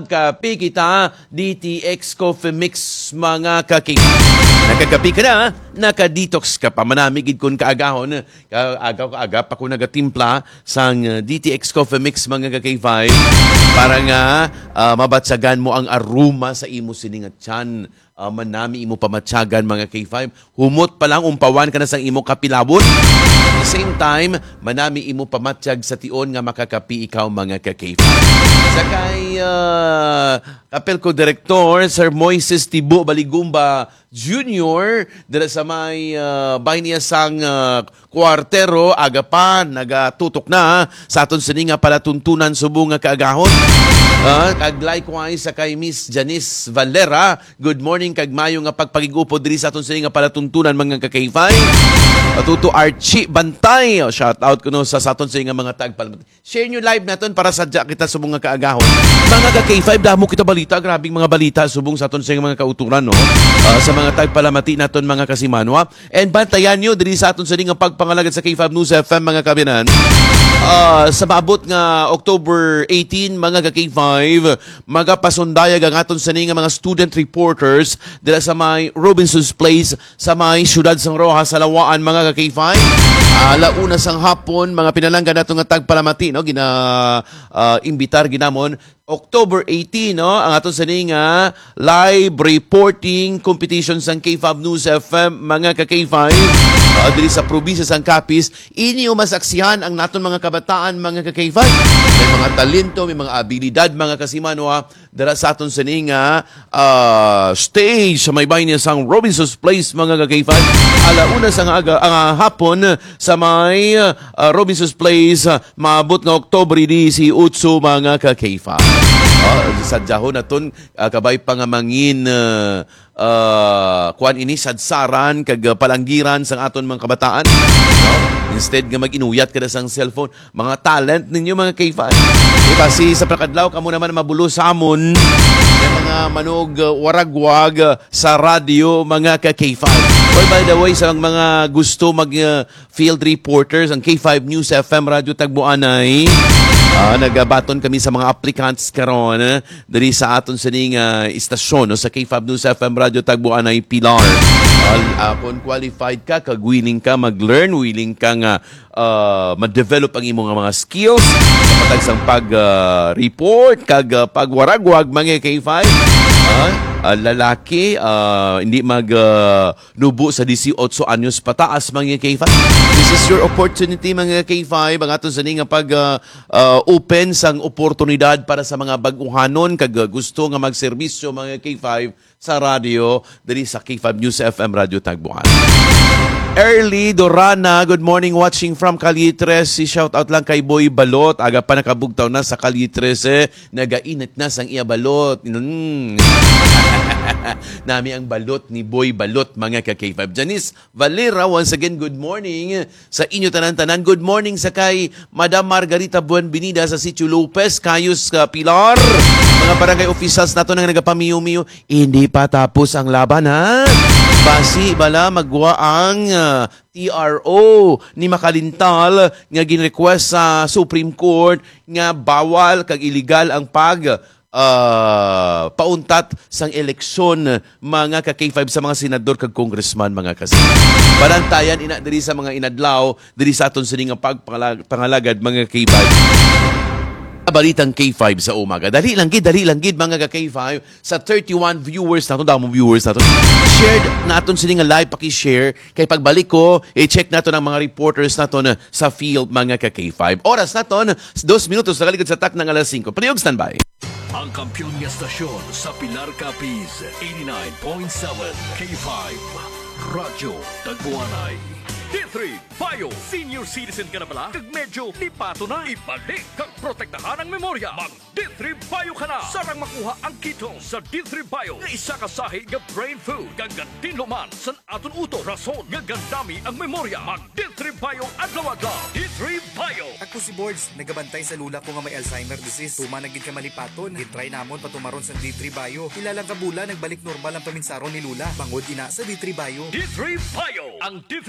Magkapi kita, DTX Coffee Mix mga kakik. Nakakapi ka na, nakadetox ka pa. Manamigid kun kaagahon. Aga pa ko nagatimpla sang DTX Coffee Mix mga kakik-5 para nga mabatsagan mo ang aroma sa imo siningat tiyan. Manami imo pamatsagan mga K5. Humot pa lang, umpawan ka na sang imo kapilabot. At the same time, manami imo pamatsyag sa tion nga makakapi ikaw mga ka-K5. Sakay kapel ko direktor, Sir Moises Tibo Baligumba Jr. Dala sa may bahay niya sang kwartero, aga pa, nagatutok na sa aton sininga palatuntunan subong nga kaagahon. Kag likewise sa kay Miss Janice Valera, good morning kag mayo nga pagpagigupo diri sa aton sininga palatuntunan mga ka-K5. Tuto Archie Bantay, shout out ko no sa aton sininga mga tagpal. Share nyo live naton para sadya kita subong nga kaagahon. Mga ka-K5, damo kita balita, grabing mga balita subong sa aton sininga mga kauturan no. Sa mga tagpalamati naton mga kasimanwa. And bantayan nyo diri sa aton sininga pagpangalagad sa K5 News FM mga kabinan. Sa maabot nga October 18 mga ka-K5, magapasundayag ang aton sininga mga student reporters dila sa may Robinson's Place sa may siyudad sang Rojas sa Lawaan mga ka-K5. Alauna sang hapon mga pinalanggan nato nga tagpalamati no imbitar ginamon October 18 no ang aton sininga live reporting competition sang K5 News FM mga ka-K5 diri sa probinsya sang Capiz. Inyo masaksihan ang naton mga kabataan mga ka-K5. May mga talento, may mga abilidad mga kasimanwa dira sa aton sininga stage sa may bahay niya sang Robinson's Place mga ka-K5. Alauna sang hapon sa may Robinson's Place maabot nga October di si Utso mga ka-K5. Sadyahon naton kabay pa nga mangin kuan ini sadsaran kag palanggiran sang aton mga kabataan no? Instead nga mag-inuyat kada sang cellphone mga talent ninyo mga K5 kasi sa prakadlaw kamo naman mabulo sa amon yung mga manog waragwag sa radyo mga ka-K5. Or by the way sa mga gusto mag field reporters ang K5 News FM Radio Tagbuanay nagabaton kami sa mga applicants karon diri sa aton sining istasyon no, sa K5 News FM Radio Tagbuanay Pilar. Kung qualified ka, kag willing ka mag-learn, willing ka nga ma-develop ang imong mga skills sa patag sang pag-report kag pagwaragwag mga K5. Lalaki hindi nubo sa 18 anyos pataas mga K5. This is your opportunity mga K5 ang aton sining pag open sang oportunidad para sa mga baguhanon kag gusto nga magserbisyo mga K5 sa radio diri sa K5 News FM Radio Tagbuan. Early Dorana, good morning watching from Calitres. Si shout out lang kay Boy Balot. Aga pa nakabugtaw na sa Calitres nagainit na sang iya balot. Nami ang balot ni Boy Balot mga ka-K5. Janice Valera, once again good morning sa inyo tanan-tanan. Good morning sa kay Madam Margarita Buenvenida sa Sitio Lopez, Cayos, Pilar. Mga barangay officials nato nang nagapamiyo-miyo. Hindi pa tapos ang laban ha. Basi bala magwa ang TRO ni Makalintal nga ginrequest sa Supreme Court nga bawal kag illegal ang pauntat sang eleksyon mga ka-K5 sa mga senador kag congressman mga kasi. Balantayan ina diri sa mga inadlaw diri sa aton sining pangalagad mga K5. Balitang K5 sa umaga. Dali lang gid mga ka-K5 sa 31 viewers naton, damo viewers naton. Shared naton sila nga live paki-share kay pagbalik ko i-check naton ang mga reporters naton sa field mga ka-K5. Oras naton 2 minutos na kaligid sa tak ng alas 5. Palihog standby. Ang kampiyon niya stasyon sa Pilar Capiz 89.7 K5 Radyo Tagbuanay. D3 Bio Senior Citizen ka na pala? Kag medyo lipato na. Ibalik kag protektahan ang memorya. Mag D3 Bio ka na. Sarang makuha ang ketone sa D3 Bio nga isa ka sahi nga brain food. Gagantin luman san aton uto. Rason nga gandami ang memorya. Mag D3 Bio adlaw-adlaw. D3 Bio. Ako si Boards, nagabantay sa lula ko nga may Alzheimer disease. Tumanagid ka malipaton. Gitry namon patumaron sa D3 Bio. Ilang kabula nagbalik normal ang paminsaron ni lula. Bangod ina sa D3 Bio. D3 Bio. Ang D3 Bio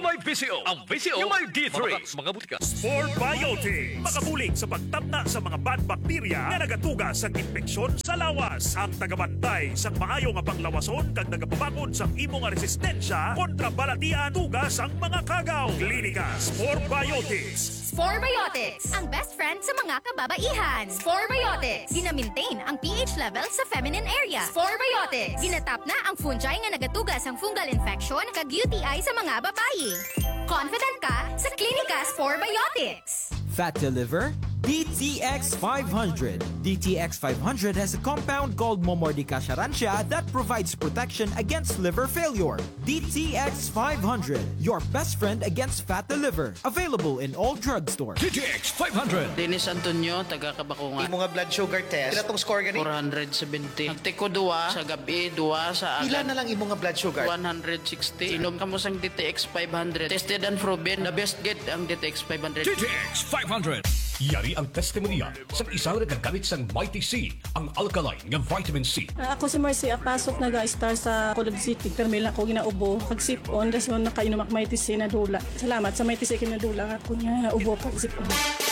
Yung may VCO. Ang VCO, yung may D3. Mga butika. Sport Biotics. Makabulig sa pagtabna sa mga bad bacteria na nagatuga sa infeksyon sa lawas. Ang tagabantay sa maayo nga panglawason kag nagapabakod sa imo nga resistensya kontra balatian tugas ang mga kagaw. Klinika Sport Biotics. Sporebiotics, ang best friend sa mga kababaihan. Sporebiotics, gina-maintain ang pH level sa feminine area. Sporebiotics, ginatap na ang fungi nga nagatugas ang fungal infection kag UTI sa mga babayi. Confident ka sa Klinika Sporebiotics. Fatty liver? DTX 500. DTX 500 has a compound called Momordica charantia that provides protection against liver failure. DTX 500, your best friend against fatty liver. Available in all drugstores. DTX 500. Dennis Antonio, taga Kabakungan. Imo nga blood sugar test. Pila tong score gani? 470. Nagtiko duwa sa gabi, duwa sa Pila agad. na lang imo nga blood sugar? 160. Inom ka mo sang DTX 500. Tested and proven. The best get ang DTX 500. DTX 500. Yari ang testimonya sa isang nagagamit sang Mighty C, ang alkaline nga vitamin C. Ako si Marcy, pasok nag-star sa Colog City. Karmela ako ginaubo. Pag-sip-on, das mo nakainom ako may tisi na dula. Salamat sa may tisi kinadula ako niya ubo pag-sip-on.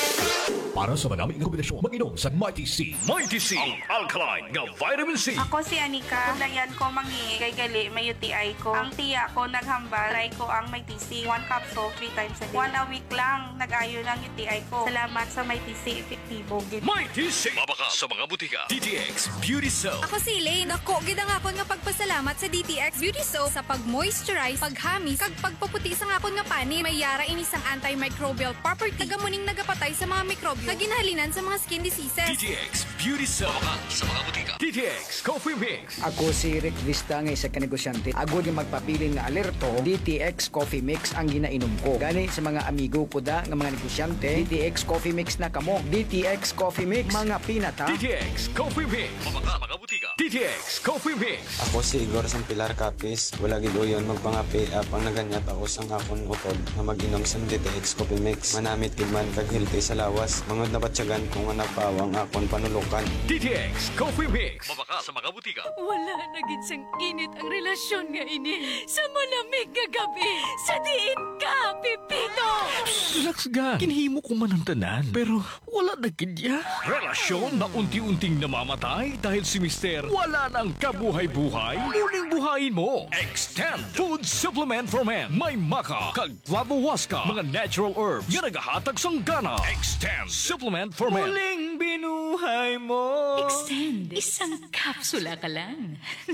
Para sa maraming kombinasyon, mag-inom sa Mighty C. Mighty C, ang alkaline nga vitamin C. Ako si Anika. Kulayan ko mangi kay gali may UTI ko. Ang tiya ko naghambal. Try ko ang may TC. 1 capsule 3 times a day. 1 a week lang nag-ayo ng UTI ko. Salamat sa may TC. Epektibo. Mighty C. Mabaka sa mga butika. DTX Beauty Soap. Ako si Elaine. Ako, gid ang akon nga pagpasalamat sa DTX Beauty Soap sa pag-moisturize, paghamis, kag pagpaputi sa akon nga pani. May yara ini sang antimicrobial property. Tagamuning nagapatay sa mga mikrobyo. Kag ginahalinan sa mga skin diseases. DTX Beauty Soap. Mabaka sa mga butika. DTX Coffee Mix. Ako si Rick Vista nga isa ka negosyante. Ako yung magpabilin nga alerto, DTX Coffee Mix ang ginainom ko. Gani sa mga amigo ko da nga mga negosyante, DTX Coffee Mix na kamo. DTX Coffee Mix, mga pinata. DTX Coffee Mix. Mabaka mga butika. DTX Coffee Mix. Ako si Igor sang Pilar Capis. Wala gid uyon magpangapi apang naganyat ako sang akon utod na mag-inom sang DTX Coffee Mix. Manamit gid man kag healthy sa lawas. Mangod na batyagan ko nga napawang akon panulukan. DTX Coffee Mix. Mabaka sa mga butika. Wala na gid sang init ang relasyon nga ini. Sa malamig nga gabi. Sa diin ka, Pipito! Relax ga. Kinhimo ko man ang tanan. Pero wala na kidya. Relasyon na unti-unting namamatay dahil si Mister wala nang kabuhay-buhay. Muling buhayin mo. Extend Food Supplement for Men. May maka, kag flavowaska, mga natural herbs nga nagahatag sang gana. Extend Supplement for Men. Muling binuhay mo. Extend. Isang kapsula ka lang.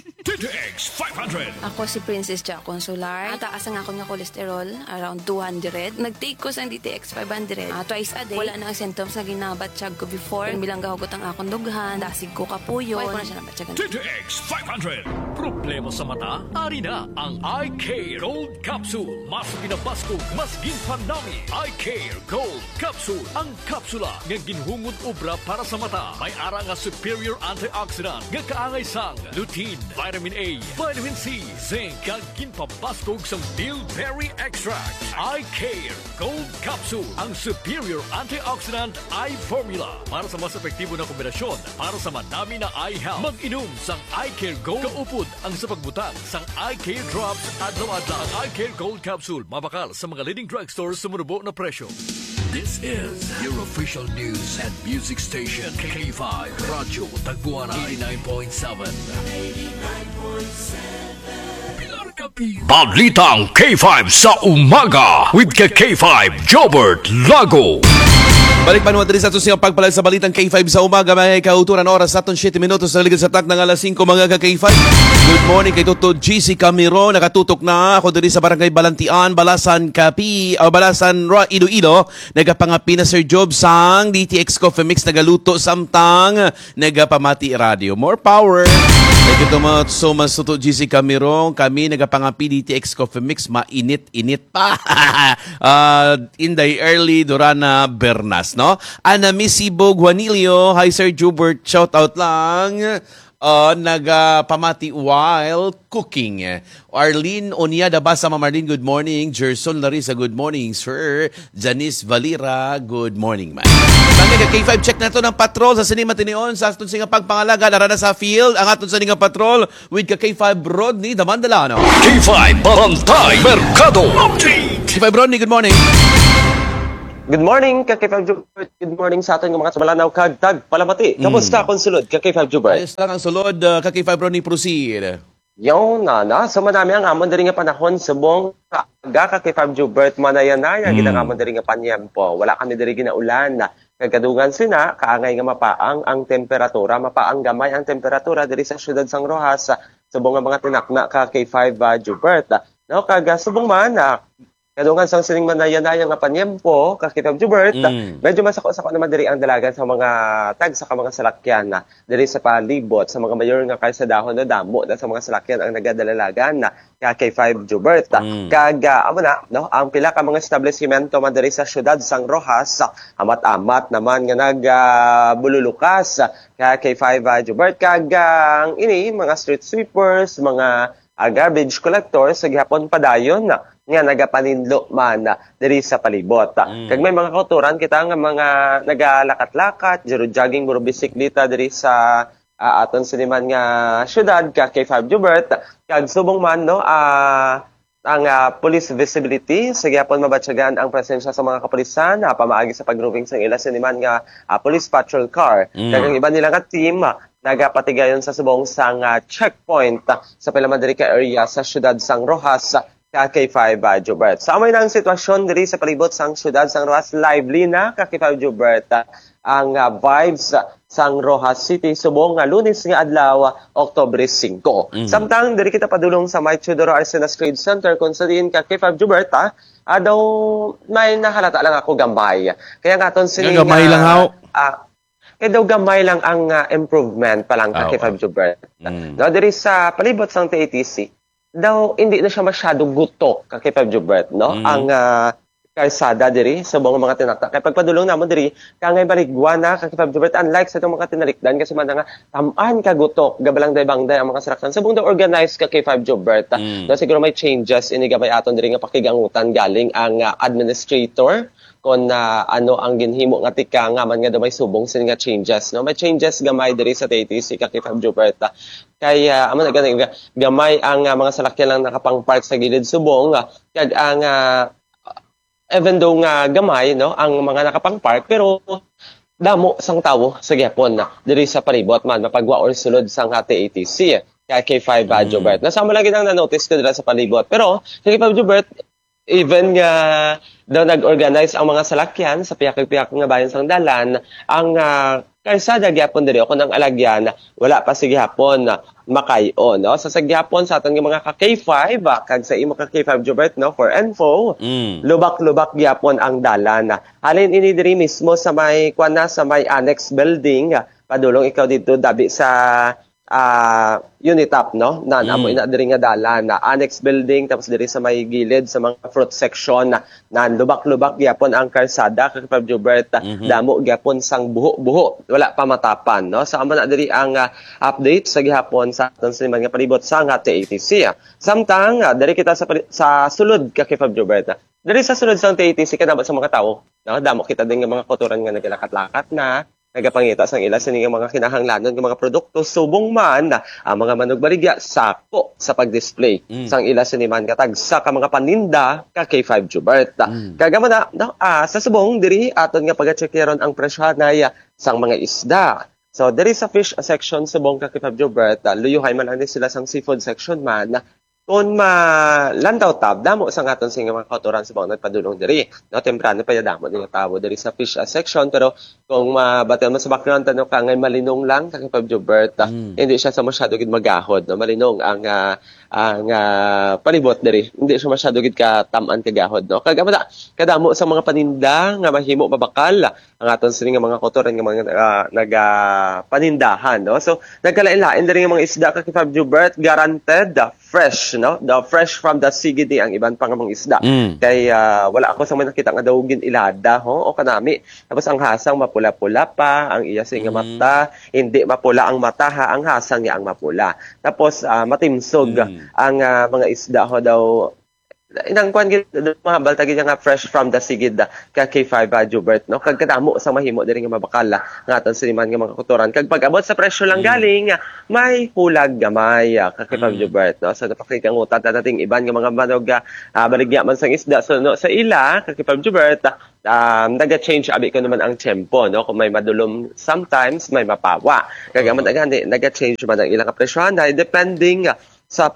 DTX 500. Ako si Princess Jack Consular. Taas ang akong nga cholesterol, around 200. Nag-take ko sa DTX 500. Twice a day. Wala na ang symptoms na ginabatsyag ko before. Bilang gahugot ang akong dughan. Dasig ko kapuyo. Wala ko na siya nabatyagan. DTX 500. Problema sa mata? Ari na ang Eye Care Gold Capsule. Mas binabaskog, mas ginpanami. Eye Care Gold Capsule. Ang kapsula nga ginhungod obra para sa mata. May ara nga superior antioxidant nga kaangay sang lutein, vitamin A, vitamin C, zinc, kag ginpabaskog sang bilberry extract. Eye Care Gold Capsule. Ang superior antioxidant eye formula para sa mas epektibo na kombinasyon para sa madami na eye health. Mag-inom sang Eye Care Gold. Kaupod ang sa pagbutang sang Eye Care Drops adlaw-adlaw. Ang Eye Care Gold Capsule mabakal sa mga leading drugstores sa murubo na presyo. This is your official news and music station, K5 Radyo Tagbuana 89.7. Balitang K5 sa umaga with K5 Jobert Lago. Balik pa naman sa ating pagpalad sa balitang K5 sa umaga. May kauturan oras sa atong 7 minutos sa ligid sa tak ng alas 5 mga ka-K5. Good morning kay Dr. GC Camiro. Nakatutok na ako diri sa Barangay Balantian, Balasan, Balasan, Iloilo. Nagapangapi na Sir Job sang DTX Coffee Mix nagaluto samtang nagapamati radio. More power! Ito mga masuto GC Camiro. Kami nagapangapi DTX Coffee Mix. Mainit-init pa. In the early Durana Bernas. No? Anamisibo Juanilio, hi Sir Jubert, shout out lang. Nagpamati while cooking. Arlene Onyada Basa, Marlene, good morning. Gerson Larissa, good morning, sir. Janice Valera, good morning, man. Tangga K5, check na to ng patrol sa Sinima Tinion. Sa atong singa pagpangalaga, narana sa field. Ang atong sa nga patrol with K5 Rodney Damandalano. K5 Bantay Mercado Update. Kay Ronnie, good morning. Good morning, Kakay Jubert. Good morning sa atin ng mga kabalanaw kagtag palamati. Kamusta akong sulod, Kakay Jubert? Ayos lang ang sulod, Kay Ronnie, proceed. Yung nana, so madami ang amon diri nga panahon subong kaaga Kakay Jubert manayanaya ginangamon diri nga panyempo. Wala kami diri ginaulan na kagkadungan sina kaangay nga mapaang ang temperatura, mapaang gamay ang temperatura diri sa syudad sang Rojas subong nga mga tinakna Kakay Jubert. No, kaga subong man kadungan sang sining manayanaya nga panyempo, Kakay Jubert, medyo masako-sako naman diri ang dalagan sa mga tag sa mga salakyan na diri sa palibot sa mga mayor nga kalsadahon na damo na sa mga salakyan ang nagadalalagan na Kakay Jubert. Kaga amo na no, ang pila ka mga establishmento man diri sa syudad sang Rojas amat-amat naman nga nagbululukas Kakay Jubert. Kaga ang ini mga street sweepers, mga garbage collectors sa gihapon padayon na nga nagapanindlo man diri sa palibot. Kag may mga kauturan kita nga mga nagalakat-lakat, jogging buro bisikleta diri sa aton siniman nga syudad Kakay Jubert. Kag subong man no ang police visibility sa gihapon mabatyagan ang presensya sa mga kapulisan pamaagi sa pag-roving sa ila siniman nga police patrol car. Kag ang iba nila nga team nagapatigayon sa subong sang checkpoint sa Pelamadrica area sa syudad sang Rojas Kakay Jubert. Sa amay na ang sitwasyon diri sa palibot sang syudad sang Rojas, lively na Kakay Jubert ang vibes sang Rojas City subong Lunes nga adlaw Oktubre 5. Samtang diri kita padulong sa May Teodoro Arcenas Trade Center kung sa diin Kakay Jubert daw may nahalata lang ako gamay. Kaya nga aton sining gamay lang haw. Kaya daw gamay lang ang improvement pa lang Kakay Jubert. No, diri sa palibot sang TATC daw hindi na siya masyadong gutok Kakay Jubert, no? Ang kalsada diri sa mga tinakta. Kaya pagpadulong namo diri kangay baligwa na Kakay Jubert, unlike sa itong mga tinalikdan kasi man nga tamaan ka gutok gabalang day ang mga saraksan subong daw organized Kakay Jubert. No, siguro may changes ini gamay aton diri nga pakigangutan galing ang administrator kon ano ang ginhimo nga tika nga man nga daw may subong sin nga changes, no? May changes gamay diri sa TATC Kakay Jubert. Kaya amo na gamay ang mga salakyan lang nakapang-park sa gilid subong kag ang even though nga gamay no ang mga nakapang-park pero damo sang tawo sa gihapon diri sa palibot man mapagwa or sulod sang TATC Kakay Jubert. Nasama lagi nang na-notice ko dira sa palibot pero Kakay Jubert even nga daw nag-organize ang mga salakyan sa piyak-piyak nga bayan sang dalan ang kalsada gyapon diri ako nang alagyan wala pa sige hapon makayon no sa sagyapon sa aton mga K5 kag sa imo K5 Jubert no for info lubak-lubak gyapon ang dalan halin ini diri mismo sa may sa may annex building padulong ikaw dito dabi sa Unitap no amo ina diri nga dalan annex building tapos diri sa may gilid sa mga fruit section na lubak-lubak gyapon ang kalsada Kakay Jubert. Damo gyapon sang buho-buho wala pa matapan no sa amo na diri ang update sa gihapon sa aton sa mga palibot sang TATC. Samtang diri kita sa sulod Kakay Jubert. Diri sa sulod sang TATC kadamo sa mga tawo no damo kita din nga mga kotoran nga nagalakat-lakat na nagapangita sang ila sining mga kinahanglanon ng mga produkto subong man ang mga manugbaligya sako sa pag-display sang ila siniman katag sa ka mga paninda Kakay Jubert. Kagamo na no, sa subong diri aton nga pag-checkeron ang presyohanay sang mga isda. So diri sa fish section subong Kakay Jubert, luyuhay man ani sila sang seafood section man kung lantaw tab damo sa aton sing mga kautoran sa mga nagpadulong diri no temprano pa damo ni tawo diri sa fish section pero kung mabatel mo sa background tanong ka ngay malinong lang Kakay Jubert hindi siya sa masyado gid magahod no malinong ang palibot diri hindi siya masyado gid ka tam-an kagahod no kagamo kadamo sa mga paninda nga mahimo mabakal ang aton sing mga kautoran nga mga panindahan no so nagkalain-lain diri nga mga isda Kakay Jubert guaranteed fresh no the fresh from the CGD ang iban pang mga isda kay wala ako sa may nakita nga daw ilada o kanami tapos ang hasang mapula-pula pa ang iya sing mata hindi mapula ang mata ang hasang niya ang mapula tapos matimsog ang mga isda daw inang kwan gid mga balta gid nga fresh from the sigid ka K5 Jubert no kag kadamo sa mahimo diri nga mabakal nga aton siniman nga mga kutoran kag pag-abot sa presyo lang galing may hulag gamay ka K5 Jubert no so napakikangutan nating iban nga mga manog baligya man sang isda so no, sa ila ka K5 Jubert naga-change abi ko naman ang tempo no kung may madulom sometimes may mapawa kag man agani naga-change man ang ilang presyohan depending sa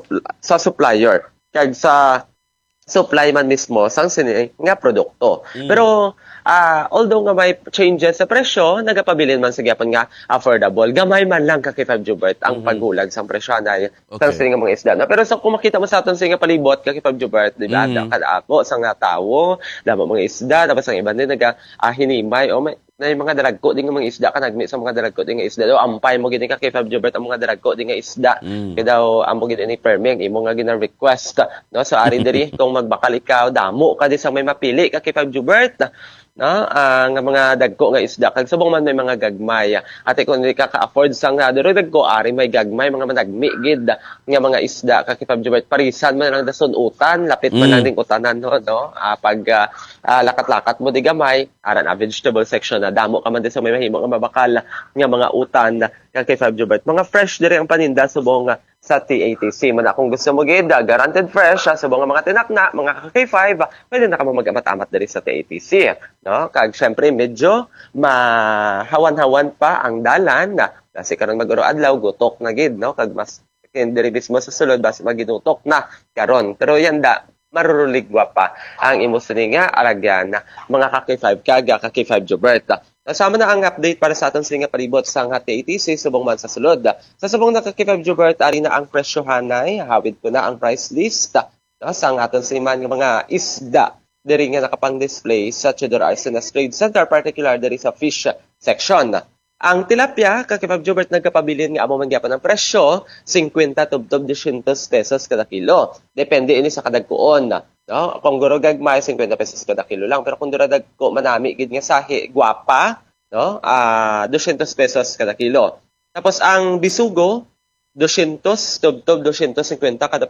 supplier kag sa supply man mismo sang sini nga produkto. Pero although nga may changes sa presyo, nagapabilin man sa gyapon nga affordable. Gamay man lang ka K5 Jubert ang paghulag sang presyo na sang sini nga mga isda. No? Pero sa kung makita mo sa aton sa nga palibot ka K5 Jubert, di ba? Kada-ako sang nga tawo, damo mga isda, tapos ang iban din hinimay o may mga dalagko din nga mga isda ka nagmi sa mga dalagko din nga isda daw ampay mo gid ka K5 Jubert ang mga dalagko din nga isda kaya daw amo gid ni perming imo nga gina-request no so ari diri kung magbakal ikaw damo ka di sa may mapili ka K5 Jubert no nga mga dagko nga isda kag subong man may mga gagmay ate kung hindi ka ka-afford sang diro dagko ari may gagmay mga managmi gid nga mga isda ka K5 Jubert parisan man lang dason utan lapit man lang ding utanan no pag lakat-lakat mo di gamay aran a vegetable section na damo ka man din sa may mahimo nga mabakal nga mga utan ka K5 Jubert mga fresh diri ang paninda subong sa TATC man kung gusto mo gid guaranteed fresh subong nga mga tinakna mga K5 pwede na ka mo mag-amat-amat diri sa TATC no kag syempre medyo mahawan-hawan pa ang dalan kasi karon mag-uro adlaw gutok na gid no kag mas diri mismo sa sulod basi maginutok na karon pero yan maruruligwa pa ang imo sini nga alagyan mga ka-K5 kaga ka-K5 Jubert. Kasama na ang update para sa aton sini nga palibot sa TATC subong man sa sulod. Sa subong na ka-K5 Jubert ari na ang presyohanay hawid ko na ang price list sa aton sini man nga mga isda diri nga nakapang-display sa Chedor Arsenas Trade Center particular diri sa fish section. Ang tilapia, ka-K5 Jubert nagkapabilin nga amo man gyapon ang presyo, 50 tubtob 200 pesos kada kilo. Depende ini sa kadagkuon. No? Kung guro gagmay 50 pesos kada kilo lang, pero kung dura dagko manami gid nga sahi guwapa, no? 200 pesos kada kilo. Tapos ang bisugo 200 tubtob 250 kada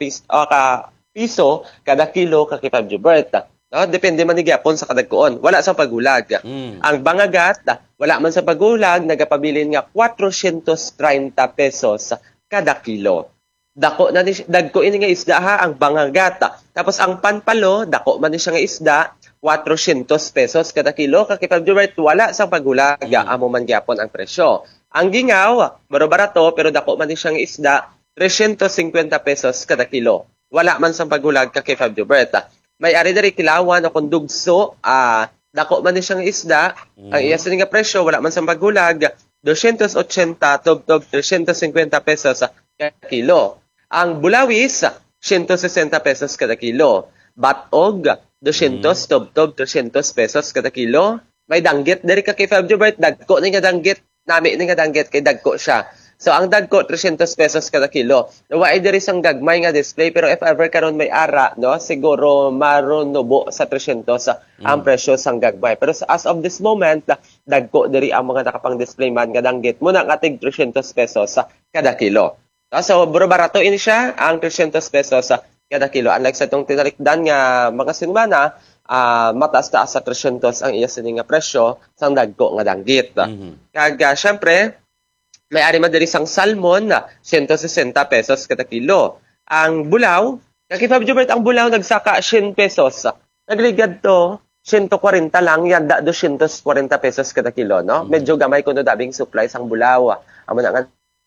piso kada kilo ka-K5 Jubert. No, depende man ni gyapon sa kadagkoon. Wala sa paghulag. Ang bangagat, wala man sa paghulag, nagapabilin nga 430 pesos kada kilo. Dako na dagko ini nga isda ha ang bangagat. Tapos ang panpalo, dako man ni siya nga isda, 400 pesos kada kilo. Ka-K5 Jubert, wala sa paghulag, amo man gyapon ang presyo. Ang gingaw, baro-barato pero dako man ni siya nga isda, 350 pesos kada kilo. Wala man sa paghulag ka-K5 Jubert. May ari diri kilawan o kung dugso, dako man ni siyang isda, ang iya sini nga presyo, wala man sa paghulag, 280 tubtob 350 pesos kada kilo. Ang bulawis, 160 pesos kada kilo. Batog, 200 tubtob 300 pesos kada kilo. May danggit diri ka K5 Jubert, dagko ni nga danggit, nami ni nga danggit kay dagko siya. So ang dagko 300 pesos kada kilo. Naway diri sang gagmay nga display pero if ever karon may ara no siguro marunubo sa 300 ang presyo sang gagmay. Pero as of this moment dagko diri ang mga nakapang-display man nga danggit mo nang atig 300 pesos kada kilo. So baro-barato ini siya ang 300 pesos kada kilo. Unlike sa itong tinalikdan nga mga sinumana mataas-taas sa 300 ang iya sini nga presyo sang dagko nga danggit. Kag syempre may ari man diri sang salmon 160 pesos kada kilo. Ang bulaw, ka-K5 Jubert ang bulaw nagsaka 100 pesos. Nagligad to 140 lang yan 240 pesos kada kilo no. Medyo gamay kuno dabing supply sang bulaw. Amo na nga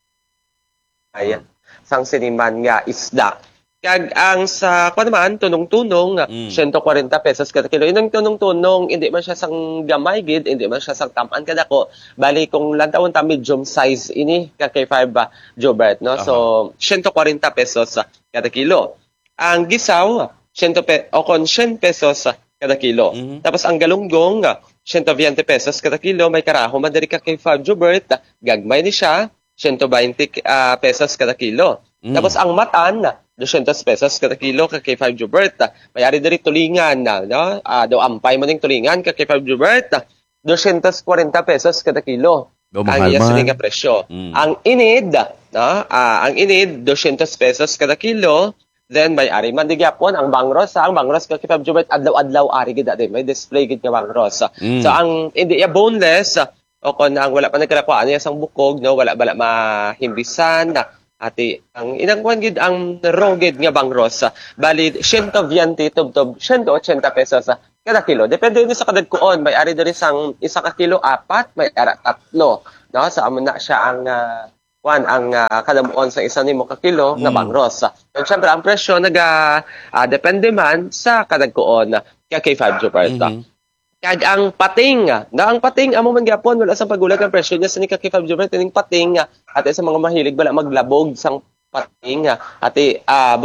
ay sang siniman nga isda. Kag ang sa naman tunong-tunong 140 pesos kada kilo. Inang tunong-tunong hindi man siya sang gamay gid, hindi man siya sang taman kada ko. Bali kung lantawon ta medium size ini ka K5 Jubert no. So 140 pesos kada kilo. Ang gisaw 100 pesos kada kilo. Tapos ang galunggong 120 pesos kada kilo. May karaho man diri ka K5 Jubert, gagmay ni siya 120 pesos kada kilo. Tapos ang matan 200 pesos kada kilo ka K5 Jubert. May ari diri tulingan no. Do ampay mo ning tulingan ka K5 Jubert. 240 pesos kada kilo. Ang iya sini nga presyo. Ang inid, no? Ang inid 200 pesos kada kilo. Then may ari man digyapon ang bangros, ang bangros kay Fab Jubert adlaw-adlaw ari gid ade may display gid nga bangros. So ang hindi ya boneless o kon ang wala pa nagkalakuan niya sang bukog no wala bala mahimbisan ati ang inangkuan gid ang raw gid nga bangros bali 120 tubtob 180 pesos kada kilo depende ni sa kadagkuon may ari diri sang isa ka kilo 4 may ara 3 no sa amo na siya ang ang kadamuon sa isa nimo ka kilo nga bangros. So syempre ang presyo depende man sa kadagkuon kay Fab Jubert. Kag ang pating, ang pating amo man gyapon wala sa pagulat ang presyo niya sa ni kay Fab Jubert tining pating ate sa mga mahilig bala maglabog sang pating ate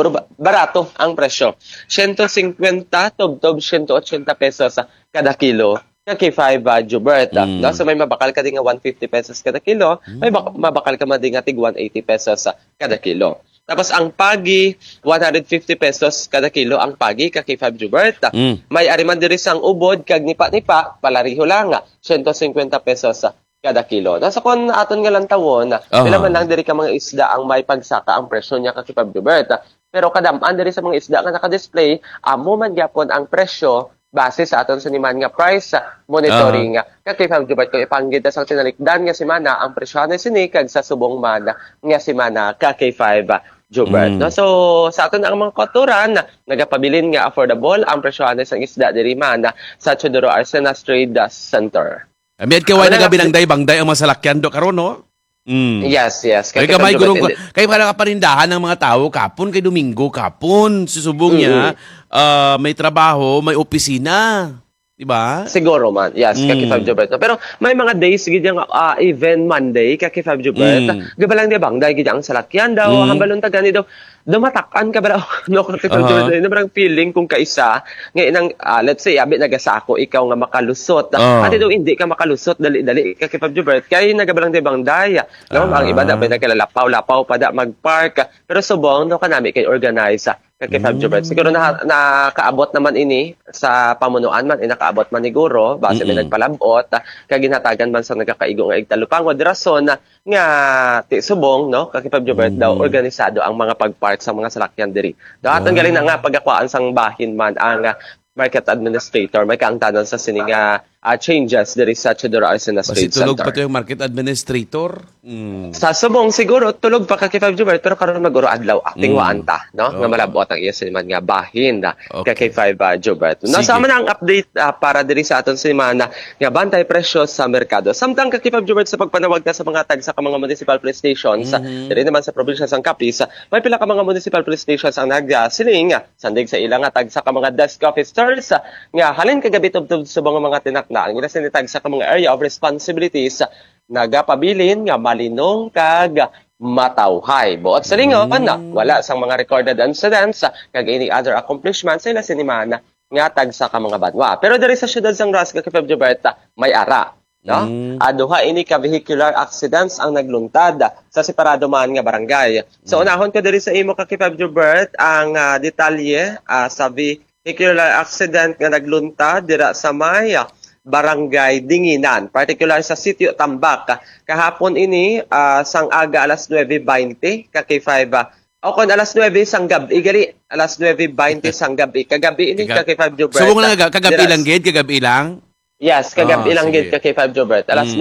barato ang presyo. 150 tubtob 180 pesos kada kilo. Kay 5 Jubert. So may mabakal ka din nga 150 pesos kada kilo, may mabakal ka man din nga tig 180 pesos kada kilo. Tapos ang pagi 150 pesos kada kilo ang pagi kay 5 Jubert. May ariman diri sang ubod kag nipa-nipa palariho lang 150 pesos kada kilo. Nasa kon aton nga lang tawon, pila man lang diri ka mga isda ang may pagsaka ang presyo niya kay 5 Jubert. Pero kadam-an diri sa mga isda nga naka-display, amo man gyapon ang presyo base sa aton siniman nga price monitoring kay Fab Jubert ko ipanggid sa tinalikdan nga semana ang presyo ni sini kag sa subong man nga semana kay 5 Jubert. No? So sa aton ang mga katuran nagapabilin nga affordable ang presyo ni sang isda diri man sa Chodoro Arsenas Trade Center. Amid kay wala gabi nang bangday ang masalakyan do karon no? Yes. Kay kamay gurong kay para kaparindahan ng mga tao kapon kay Domingo kapon susubong niya may trabaho, may opisina, di ba? Siguro man. Yes, kay Fab Jubert. Pero may mga days gid yang event Monday kay Fab Jubert. Gabalang di bangday gid ang salakyan daw, hambalon tagani daw. Dumatakan ka ba no kay Fab Jubert na parang feeling kung kaisa nga inang let's say abi nagasako ikaw nga makalusot ati daw hindi ka makalusot dali kay Fab Jubert kay nagabalang di bangday no ang iba dapat nagkalalapaw-lapaw pa da magpark pero subong no kanami kay organize kay Fab Jubert siguro nakaabot naman ini sa pamunuan man nakaabot man ni Guro base may nagpalabot kay ginhatagan man sa nagakaigo nga igtalupangod rason nga ti subong no kay Fab Jubert daw organisado ang mga pagpark sa mga salakyan diri. Dapat galing na nga pagakwaan sang bahin man ang market administrator may kaangtanan sa sining changes diri sa Chodoro Arsenas Trade Center. Tulog pa to yung market administrator? Sa subong siguro tulog pa kay 5 Jubert pero karon maguro adlaw ating waanta no nga malabot ang iya siniman nga bahin kay 5 Jubert. Nasa man ang update para diri sa aton semana nga bantay presyo sa merkado. Samtang kay 5 Jubert sa pagpanawag sa mga tag sa mga municipal police stations diri naman sa probinsya sang Capiz may pila ka mga municipal police stations ang nagsiling sandig sa ilang tag sa mga desk officers nga halin kagabi tubtob sa mga tinak na ang ginasinitag sa mga area of responsibilities nagapabilin nga malinong kag matawhay. Buot sa lingon wala sang mga recorded incidents kag any other accomplishments sa sinimana nga tag sa mga banwa. Pero diri sa syudad sang Rasga kay Fab Jubert may ara no? Duha ini ka vehicular accidents ang nagluntad sa separado man nga barangay. So unahon ko diri sa imo kay Fab Jubert ang detalye sa vehicular accident nga nagluntad dira sa may Barangay Dinginan, particular sa Sitio Tambak. Kahapon ini sang aga alas 9:20 kay 5 o kon alas 9 sang gabi gali alas 9:20 sang gabi kagabi ini kay 5 Jubert. So nga kagabi lang gid kagabi lang. Yes, kagabi lang gid kay 5 Jubert alas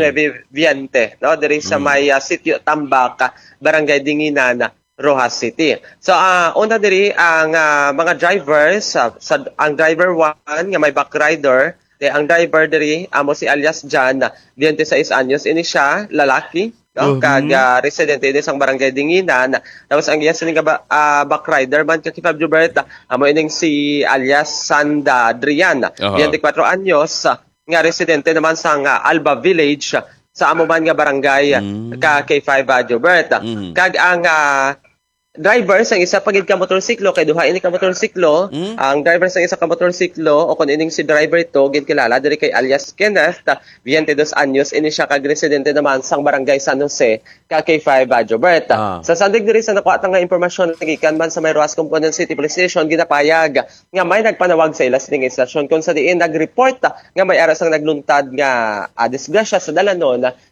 9:20 no diri sa may Sitio Tambak, Barangay Dinginan, Rojas City. So una diri ang mga drivers ang driver 1 nga may back rider ang driver diri amo si alias Jan 26 anyos ini siya lalaki no kag residente din sang Barangay Dinginan tapos ang iya sining back rider man kay Fab Jubert amo ining si alias Sanda Adrian 24 anyos nga residente naman sang Alba Village sa amo man nga barangay kay 5 Jubert kag ang driver sang isa pagid ka motorsiklo kay duha ini ka motorsiklo ang driver sang isa ka motorsiklo o kun ining si driver ito gid kilala diri kay alias Kenneth 22 anyos ini siya kag residente naman sang Barangay San Jose kay 5 Jubert. Sa sandig diri sa nakuha nga impormasyon gikan man sa may Rojas Component City Police Station ginapayag nga may nagpanawag sa ilas ning istasyon kung sa diin nagreport nga may ara sang nagluntad nga disgrasya sa dalanon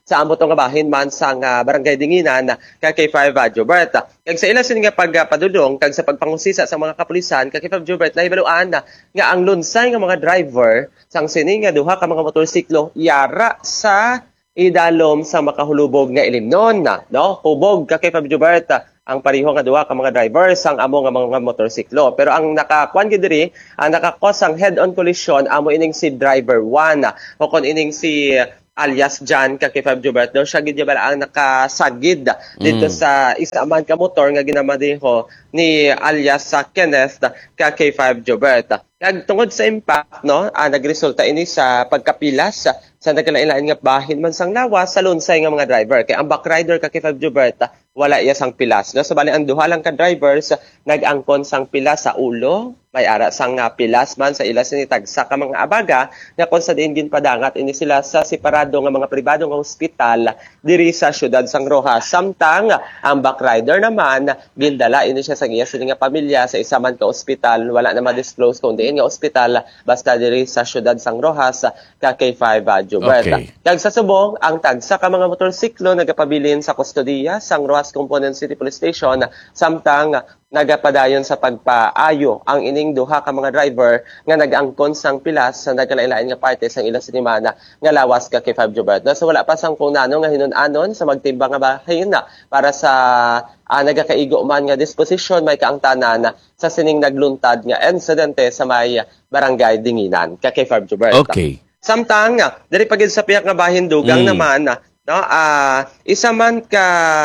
sa amo nga bahin man sang barangay Dinginan kay 5 Jobert. Kag sa ila sini nga pagpadulong kag sa pagpangusisa sa mga kapulisan kay 5 Jobert nahibaluan nga ang lunsay nga mga driver sang sini nga duha ka mga motorsiklo yara sa idalom sa makahulubog nga ilimnon no hubog kay 5 Jobert ang pareho nga duha ka mga drivers ang amo nga mga motorsiklo. Pero ang nakakuan gid diri, ang nakakos ang head-on collision amo ining si driver 1 o kon ining si alias John kay 5 Jobert daw siya gid ang nakasagid dito sa isa man ka motor nga ginamadeho ni alias sa Kenneth kay 5 Jobert. Kag tungod sa impact no, nagresulta ini sa pagkapilas sa nagkalain-lain nga bahin man sang lawas sa lunsay nga mga driver. Kay ang backrider kay 5 Jobert wala iya sang pilas. No? So bali ang duha lang ka drivers nag-angkon sang pilas sa ulo, may ara sang pilas man sa ila sini tagsa ka mga abaga nga kon sa diin ginpadangat ini sila sa separado nga mga pribado nga ospital diri sa syudad sang Rojas. Samtang ang backrider naman gindala ini siya sa iya sini nga pamilya sa isa man ka ospital, wala na ma-disclose kung diin nga ospital basta diri sa syudad sang Rojas kay 5 Jobert. Okay. Kag sa subong ang tagsa ka mga motorsiklo nagapabilin sa kustodiya sang Rojas Component City Police Station samtang nagapadayon sa pagpaayo ang ining duha ka mga driver nga nag-angkon sang pilas sa nagkalain-lain nga parte sang ila sinimana nga lawas kay 5 Jobert. So wala pa sang kung nano nga hinun-anon sa magtimbang nga bahin para sa nagakaigo man nga disposition may kaangtanan sa sining nagluntad nga insidente sa may barangay Dinginan kay 5 Jobert. Okay. Samtang diri pagid sa piyak nga bahin dugang naman no isa man ka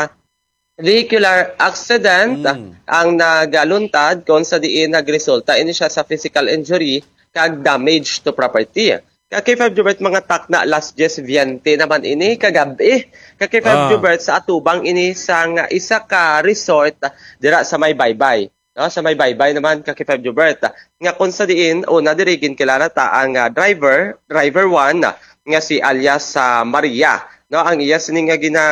vehicular accident ang nagaluntad kung sa diin nagresulta ini siya sa physical injury kag damage to property. Kay 5 Jobert mga takna last 10 naman ini kagabi. Kay 5 Jobert sa atubang ini sang isa ka resort dira sa may baybay. No, sa may baybay naman kay 5 Jobert. Nga kung sa diin una diri ginkilala ta ang driver 1 nga si alias Maria. No, ang iya sini nga gina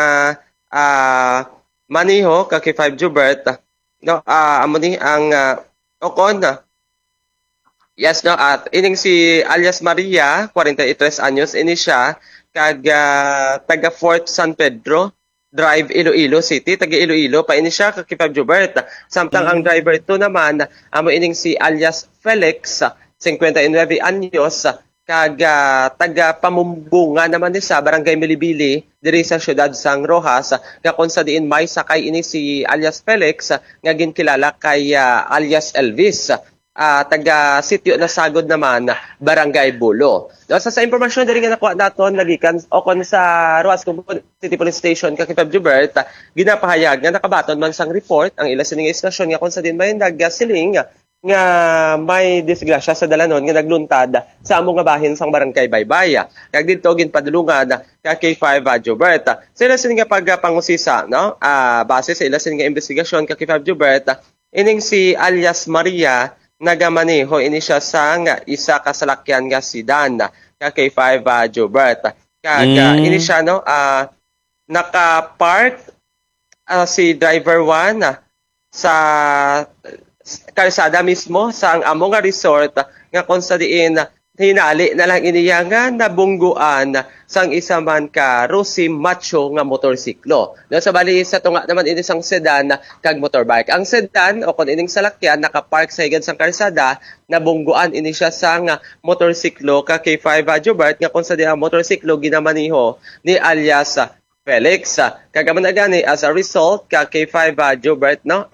maniho kay 5 Jobert no amo ni ang okon yes no at ining si alias Maria 43 anyos ini siya kag taga Fort San Pedro Drive Iloilo City taga Iloilo pa ini siya kay 5 Jobert samtang ang driver ito naman amo ining si alias Felix 59 anyos kag taga Pamumbunga naman ni sa barangay Milibili diri sa syudad sang Rojas nga kon sa diin may sakay ini si alias Felix nga ginkilala kay alias Elvis taga sitio na sagod naman barangay Bulo. No, sa impormasyon diri nga nakuha naton nagikan o kon sa Rojas City Police Station kay 5 Jobert ginapahayag nga nakabaton man sang report ang ila sining istasyon nga kon sa diin may nagsiling nga may disgrasya sa dalanon nga nagluntad sa amo nga bahin sang barangay Baybay. Kag dito ginpadulungan kay 5 Jobert. Sila sini nga pagpangusisa no base sa ila sini nga investigasyon kay 5 Jobert ining si alias Maria nagamaneho ini siya sang isa ka salakyan nga sedan kay 5 Jobert. Kag ini siya no naka-park si driver 1 sa kalsada mismo sa ang amo nga resort nga kung sa diin hinali na lang iniya nga nabungguan sang isa man ka Rosie Macho nga motorsiklo. No, sa bali sa tunga naman ini sang sedan kag motorbike. Ang sedan o kung ining salakyan nakapark sa higad sang kalsada nabungguan ini siya sang motorsiklo kay 5 Jobert nga kung sa diin ang motorsiklo ginamaniho ni alias Felix. Kagaman na gani as a result kay 5 Jobert no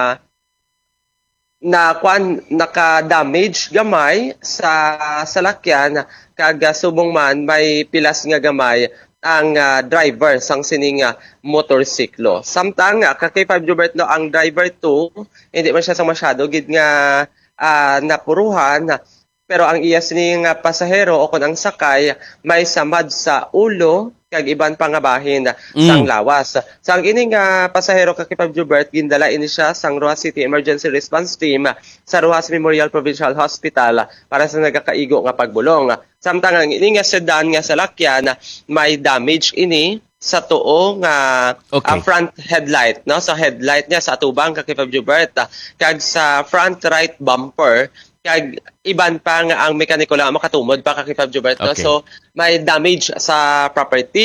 naka-damage gamay sa salakyan kag subong man may pilas nga gamay ang driver sang sining motorsiklo. Samtang kay 5 Jobert no ang driver 2 hindi man siya sang masyado gid nga napuruhan pero ang iya sining pasahero o kun ang sakay may samad sa ulo kag iban pangabahin sang lawas. Sang ining pasahero kay 5 Jobert gindala ini siya sang Rojas City Emergency Response Team sa Rojas Memorial Provincial Hospital para sa nagakaigo nga pagbulong. Samtang ang ining sedan nga salakyan may damage ini sa tuo nga front headlight no sa headlight niya sa atubang kay 5 Jobert kag sa front right bumper kag iban pa nga ang mekaniko lang makatumod pa kay 5 Jobert no? So may damage sa property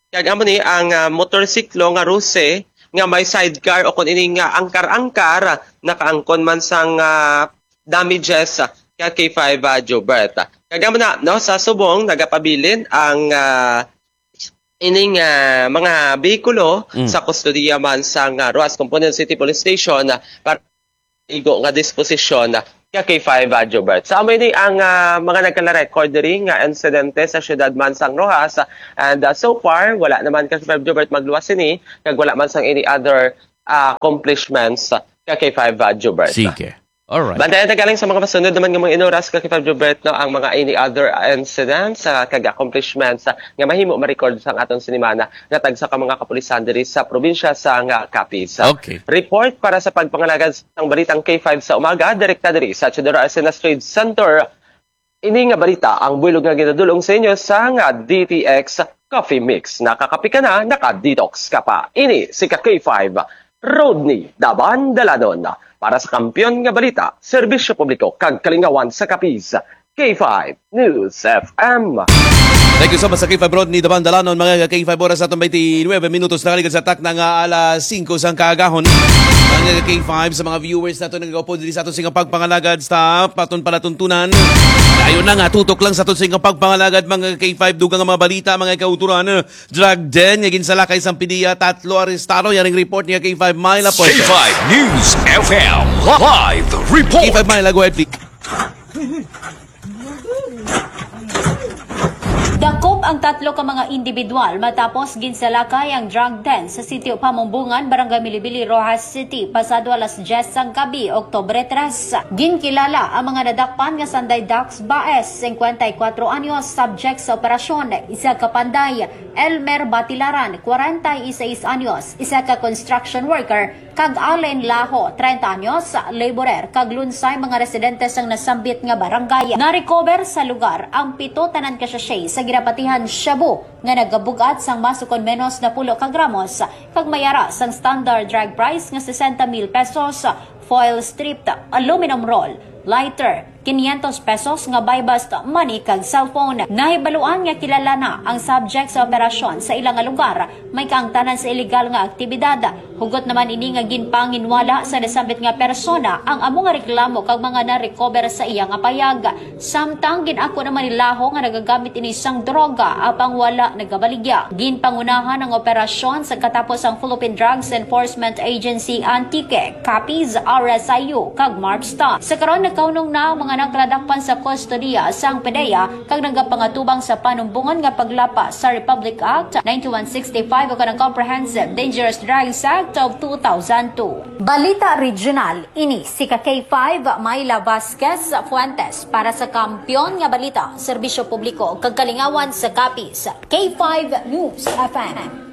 Kag amo ni ang motorsiklo nga ruse nga may sidecar o kun ini nga angkar-angkar nakaangkon man sang damages kay K5 Jobert. Kag amo na no sa subong nagapabilin ang ining mga behikulo sa kustodiya man sang Roas Component City Police Station para igo nga disposisyon kay K5 Jobert. Sa amoy ni ang mga nagkala-record diri nga insidente sa syudad man sang Rojas and so far wala naman kay K5 Jobert magluwas ini kag wala man sang any other accomplishments kay K5 Jobert. Sige. Alright. Bantayan na galing sa mga masunod naman ng mga inuras kay K5 Jobert no ang mga any other incidents kag accomplishments nga mahimo ma-record sa aton sinimana nga tagsa ka mga kapulisan diri sa probinsya sa Capiz. Okay. Report para sa pagpangalagad ng balitang K5 sa umaga direkta diri sa Chidoro Arsenas Trade Center. Ini nga balita ang builog nga ginadulong sa inyo sa DTX Coffee Mix. Nakakapi ka na, naka-detox ka pa. Ini si K5 Rodney Daban Daladon. Para sa kampiyon nga balita, serbisyo publiko kag kalingawan sa Capiz, K5 News FM. Thank you so much sa K5 Rodney Daban Dalanon, mga K5 oras at 29 minutos na kaligad sa tak ng alas 5 sang kaagahon. Mga K5 sa mga viewers nato nag-upo diri sa aton sing pagpangalagad sa paton palatuntunan. Ayun na nga, tutok lang sa aton sing pagpangalagad mga K5 dugang mga balita, mga kauturan. Drug den, nga ginsalakay sang PDEA, 3 arestado. Yaring report niya K5 Myla po. K5 News FM Live Report. K5 Myla, go ahead please. Dakop ang 3 ka mga individual matapos ginsalakay ang drug den sa sitio Pamumbungan, Barangay Milibili, Rojas City, pasado alas 10 sang gabi, Oktubre 3. Ginkilala ang mga nadakpan nga Sanday Dax Baez, 54 anyos, subject sa operasyon. Isa ka panday, Elmer Batilaran, 46 anyos, isa ka construction worker, kag Allen Laho, 30 anyos, laborer, kag lunsay mga residente sang nasambit nga barangay. Na-recover sa lugar ang 7 tanan ka sachet sa ginapatihan shabu nga nagabugat sang masukon menos na 10 ka gramos kag mayara sang standard drug price nga 60,000 pesos, foil stripped aluminum roll, lighter 500 pesos nga buy bust money kag cellphone. Nahibaluan nga kilala na ang subject sa operasyon sa ilang lugar may kaangtanan sa illegal nga aktibidad. Hugot naman ini nga ginpanginwala sa nasambit nga persona ang amo nga reklamo kag mga na-recover sa iyang apayag. Samtang ginako naman ni Laho nga nagagamit ini sang droga apang wala nagabaligya. Ginpangunahan ang operasyon sa katapos ang Philippine Drugs Enforcement Agency Antique, Capiz, RSIU kag MARPSTA. Sa karon nagkaunong na ang mga nagladakpan sa kustodiya sang PDEA kag nagapangatubang sa panumbungan nga paglapa sa Republic Act 9165 o kanang Comprehensive Dangerous Drugs Act of 2002. Balita Regional, ini si K5 Myla Vasquez Fuentes para sa Kampiyon nga Balita, Serbisyo Publiko kag Kalingawan sa Capiz, K5 News FM.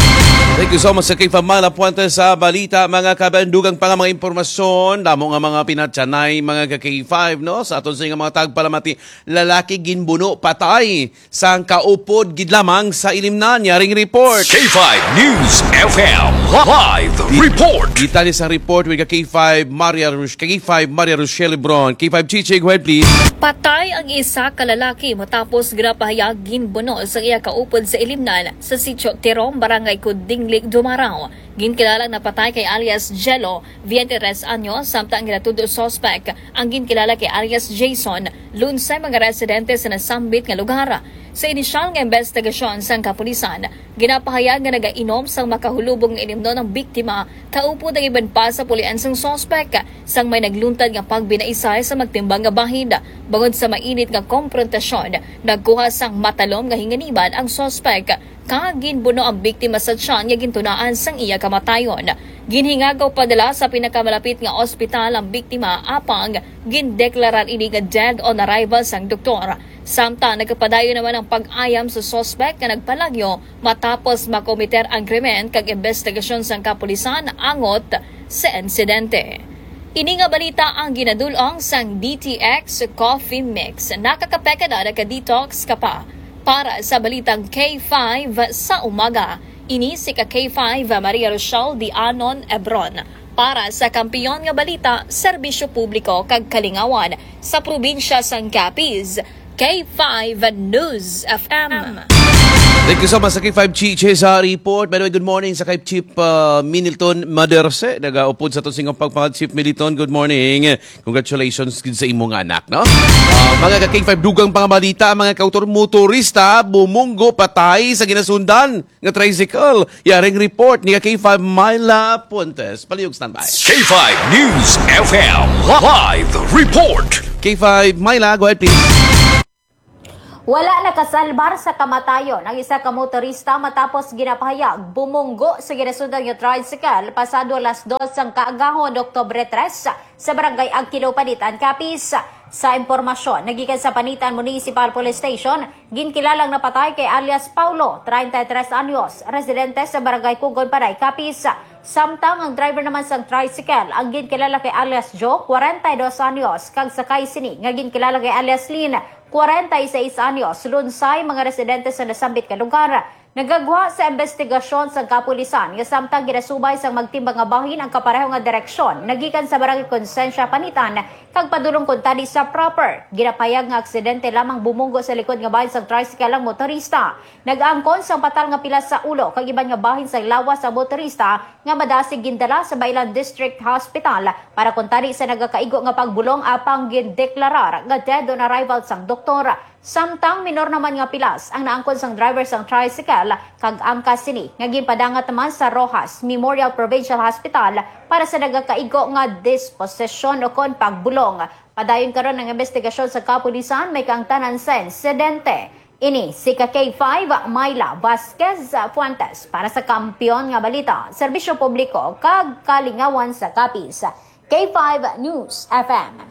Thank you so much sa K5 Myla Puentes sa balita, mga kabandugang pa nga mga impormasyon, damo nga mga pinatsanay, mga K5, no? Sa aton sa mga tagpalamati, lalaki ginbuno patay sang kaupod gidlamang sa ilimnan, yaring report. K5 News FM Live Report. Detalye sa report with K5 Maria Rochelle Lebron. K5 Chichi, go ahead please. Patay ang isa ka lalaki matapos grapahayag ginbuno sa iya kaupod sa ilimnan sa sitio Tirom, Barangay Kuding, Dumaraw. Ginkilalang napatay kay alias Jello, 23 anyos, samtang ginatudo suspect ang ginkilala kay alias Jason, lunsay mga residente sa nasambit nga lugar. Sa inisyal nga investigasyon sang kapulisan, ginapahayag nga nagainom sang makahulubong nga inimno ng biktima, kaupod ang iban pa sa pulian sang suspect, sang may nagluntad nga pagbinaisay sa magtimbang nga bahid. Bangod sa mainit nga konfrontasyon, nagkuha sang matalom nga hinganiban ang suspect, kaginbuno ang biktima sa tiyan nga gintunaan sang iya kamatayon. Ginhingagaw padala sa pinakamalapit nga ospital ang biktima apang gindeklarar ini nga dead on arrival sang doktor. Samtang nagpadayo naman ang pag-ayam sa suspect nga nagpalagyo matapos makomiter ang krimen kag investigasyon sang kapulisan angot sa insidente. Ini nga balita ang ginadulong sang DTX Coffee Mix. Nakakapeka na naka-detox ka pa. Para sa balitang K5 sa umaga, ini si K5 Maria Rochelle Dianon Ebron. Para sa Kampiyon nga Balita, Serbisyo Publiko kag Kalingawan sa probinsya sang Capiz, K5 News FM. Thank you so much sa kay 5 Chiche sa report. By the way, good morning sa kay Chief Minilton Maderse. Nag-upod sa itong singong pagpangad. Chief Minilton, good morning. Congratulations sa imong anak, no? Mga ka-King 5 dugang pangabalita, mga motorista bumunggo patay sa ginasundan ng tricycle. Yaring report ni King 5 Myla Pontes. Palihog standby. K5 News FM Live Report. K5 Myla, go ahead please. Wala nakasalbar sa kamatayon ang isa ka motorista matapos ginapahayag bumunggo sa ginasundan nga tricycle pasado alas 2 ang kaagahon Oktubre 3 sa barangay Agkilo, Panitan, Capiz. Sa impormasyon, nagikan sa Panitan Municipal Police Station, ginkilalang napatay kay alias Paulo, 33 anyos, residente sa barangay Kugon, Panay, Capiz. Samtang ang driver naman sang tricycle, ang ginkilala kay alias Joe, 42 anyos, kag sakay sini, nga ginkilala kay alias Lynn, 46 anyos, lunsay mga residente sa nasambit ka lugar. Nagagwa sa investigasyon sa kapulisan nga samtang ginasubay sang magtimbang nga bahin ang kapareho nga direksyon nagikan sa barangay Konsensya, Panitan kag padulong kuntani sa proper. Ginapayag nga aksidente lamang bumunggo sa likod nga bahin sang tricycle ang motorista. Nag-angkon sang patal nga pilas sa ulo kag iban nga bahin sang lawas sa motorista nga madasig gindala sa Bailan District Hospital para kuntani sa nagakaigo nga pagbulong apang gindeklarar nga dead on arrival sang doktor. Samtang minor naman nga pilas ang naangkon sang driver sang tricycle kag angkas sini nga ginpadangat naman sa Rojas Memorial Provincial Hospital para sa nagakaigo nga disposisyon o kon pagbulong. Padayon karon ng investigasyon sa kapulisan may kaangtanan sa insidente. Ini si K5 Myla Vasquez Fuentes para sa Kampiyon nga Balita, Serbisyo Publiko kag Kalingawan sa Capiz. K5 News FM.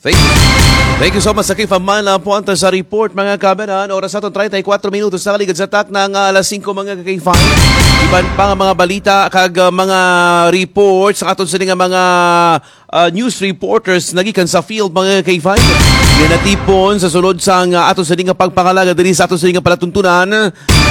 Thank you so much sa Kay Myla Pontes sa report mga kabanan. Oras natin 34 minutos sa kaligid sa tak ng alas 5 mga K5. Iban pa nga mga balita kag mga reports sa aton sa mga news reporters nagikan sa field mga K5. Nga natipon sa sulod sa aton sa pagpangalaga diri sa aton sa palatuntunan.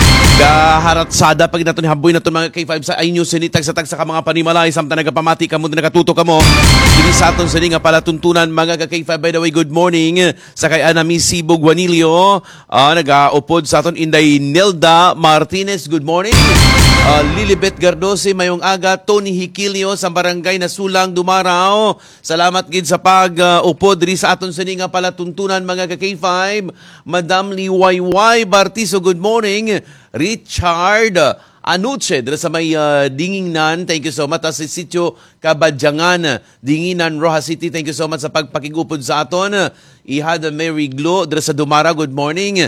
Kaharatsada pag naton haboy naton mga K5 sa iNews sinitag sa tagsa ka mga panimalay samtang nagapamati kamo nakatuto kamo diri sa aton sa palatuntunan mga K5. By the way, good morning sa kay Anami Sibog Guanilio, nag-aupod sa aton Inday Nelda Martinez, good morning. Lilibet Gardose mayong aga, Tony Hikilio sa barangay Nasulang, Dumaraw, salamat gid sa pag-upod diri sa aton sa palatuntunan mga K5. Madam Liwayway Bartiso, good morning. Richard Anuche, dito sa may Dingingnan, thank you so much. Sa sitio Kabadyangan, Dinginan, Rojas City, thank you so much sa pagpakigupod sa aton. Ihada Mary Glo, dito sa Dumara, good morning.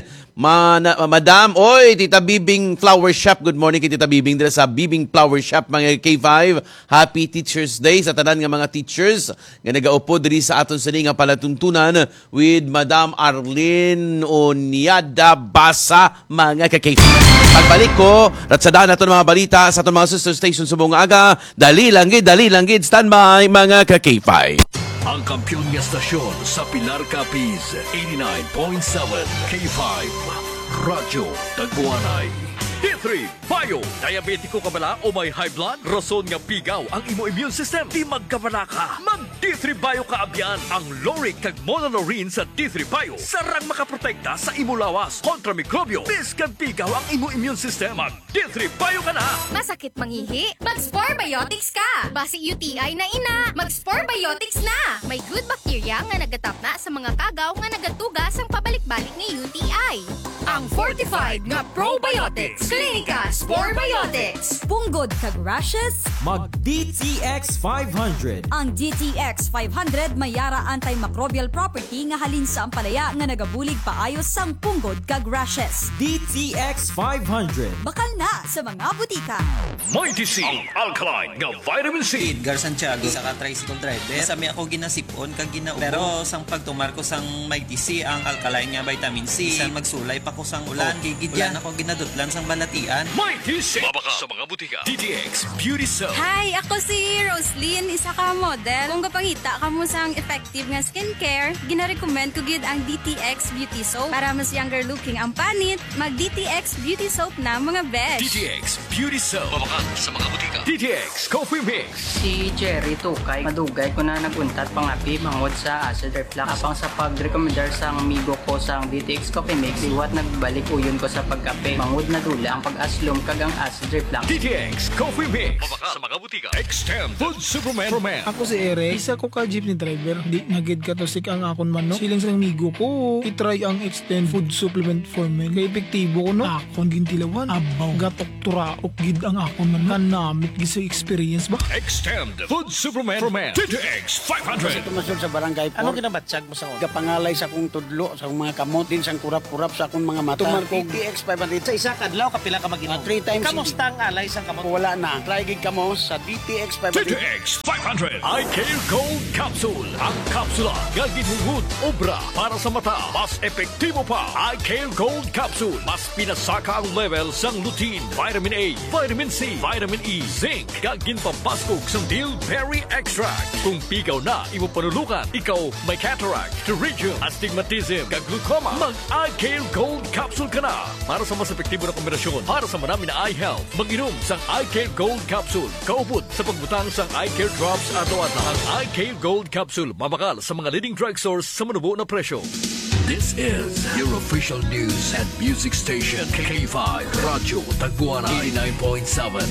Madam, oy, Tita Bibing Flower Shop, good morning kay Tita Bibing, dito sa Bibing Flower Shop, mga K5. Happy Teacher's Day sa tanan nga mga teachers nga nag-aupod diri sa aton sa nga palatuntunan with Madam Arlene Onyada Basa, mga K5. Pagbalik ko, ratsadaan nato mga balita sa aton mga sister station sa buong aga. Dali lang gid, standby mga ka-K5. Ang kampiyon niya stasyon sa Pilar Capiz, 89.7 K5 Radyo Tagbuanay. D3, Payo, diabetiko ka bala o may high blood? Rason nga pigaw ang imo immune system. Di magkabala ka. Mag D3 Bio ka abyan. Ang Loric kag Monolorine sa D3 Bio. Sarang makaprotekta sa imo lawas kontra mikrobyo. Biskan pigaw ang imo immune system. Mag D3 Bio ka na. Masakit mangihi? Mag-Spore Biotics ka. Basi UTI na ina. Mag-Spore Biotics na. May good bacteria nga nagatap na sa mga kagaw nga nagatugas ang pabalik-balik ni UTI. Ang fortified nga probiotics. Clinica Spore Biotics. Punggod kag rashes? Mag DTX 500. Ang DTX 500 may yara antimicrobial property nga halin sa ampalaya nga nagabulig paayos sang punggod kag rashes. DTX 500. Bakal na sa mga butika. Mighty C, alkaline nga vitamin C. Edgar Santiago, isa ka tricycle driver. Sami ako ginasipon kag ginaubo. Pero sang pagtumar ko sang Mighty C ang alkaline nga vitamin C. Isang magsulay pa ko sang ulan. Gigidyan ako ginadutlan sang balatian. Mighty C. Mabaka sa mga butika. DTX Beauty Soap. Hi, ako si Roslyn, isa ka model. Kung kapag mapangita kamo sang effective nga skincare, gina-recommend ko gid ang DTX Beauty Soap. Para mas younger looking ang panit, mag DTX Beauty Soap na mga besh. DTX Beauty Soap. Mabakal sa mga butika. DTX Coffee Mix. Si Jerry Tukay, madugay ko na naguntat pangapi mangod sa acid reflux. Apang sa pag-recommendar sa amigo ko sa DTX Coffee Mix, iwat nagbalik uyon ko sa pagkape. Mangod na dula ang pag-aslom kagang acid reflux. DTX Coffee Mix. Mabakal sa mga butika. Extend Food Superman. Ako si Eric, isa ko ka jeepney driver. Di nagid ka to sik ang akon manok. Silang sa amigo ko, itry ang Extend Food Supplement for Men. Kaya epektibo ko no. Akon gintilawan. Abaw, gatok turaok gid ang akon manok. Kanamit gid sa experience ba? Extend Food Superman for Men. DTX 500. Tumasod sa barangay po. Ano kinabatsag mo sa ako? Kapangalay sa akong tudlo, sa akong mga kamot, din sa kurap-kurap sa akong mga mata. Tumarkog DTX 500. Sa isa kadlaw, kapila ka mag-inom. 3 times. Kamusta ang alay sa kamot? Wala na. Try gig kamo sa DTX 500. DTX 500 Eye Care Gold Capsule. Ang kapsula gaginhungod obra para sa mata. Mas epektibo pa. Eye Care Gold Capsule. Mas pinasaka ang level sang lutein, vitamin A, vitamin C, vitamin E, zinc. Gagin pampaskog sang Dillberry Extract. Kung pigaw na imo panulukan, ikaw may cataract, pterygium, astigmatism, kag glaucoma, mag Eye Care Gold Capsule ka na. Para sa mas epektibo na kombinasyon, para sa marami na eye health, mag-inom sang Eye Care Gold Capsule. Kaupod sa pagbutang sang Eye Care Drops ato-ato. Ang Eye Care Gold Capsule mabakal sa mga leading drugstores sa manubo na presyo. This is your official news and music station, K5 Radyo Tagbuanay 89.7.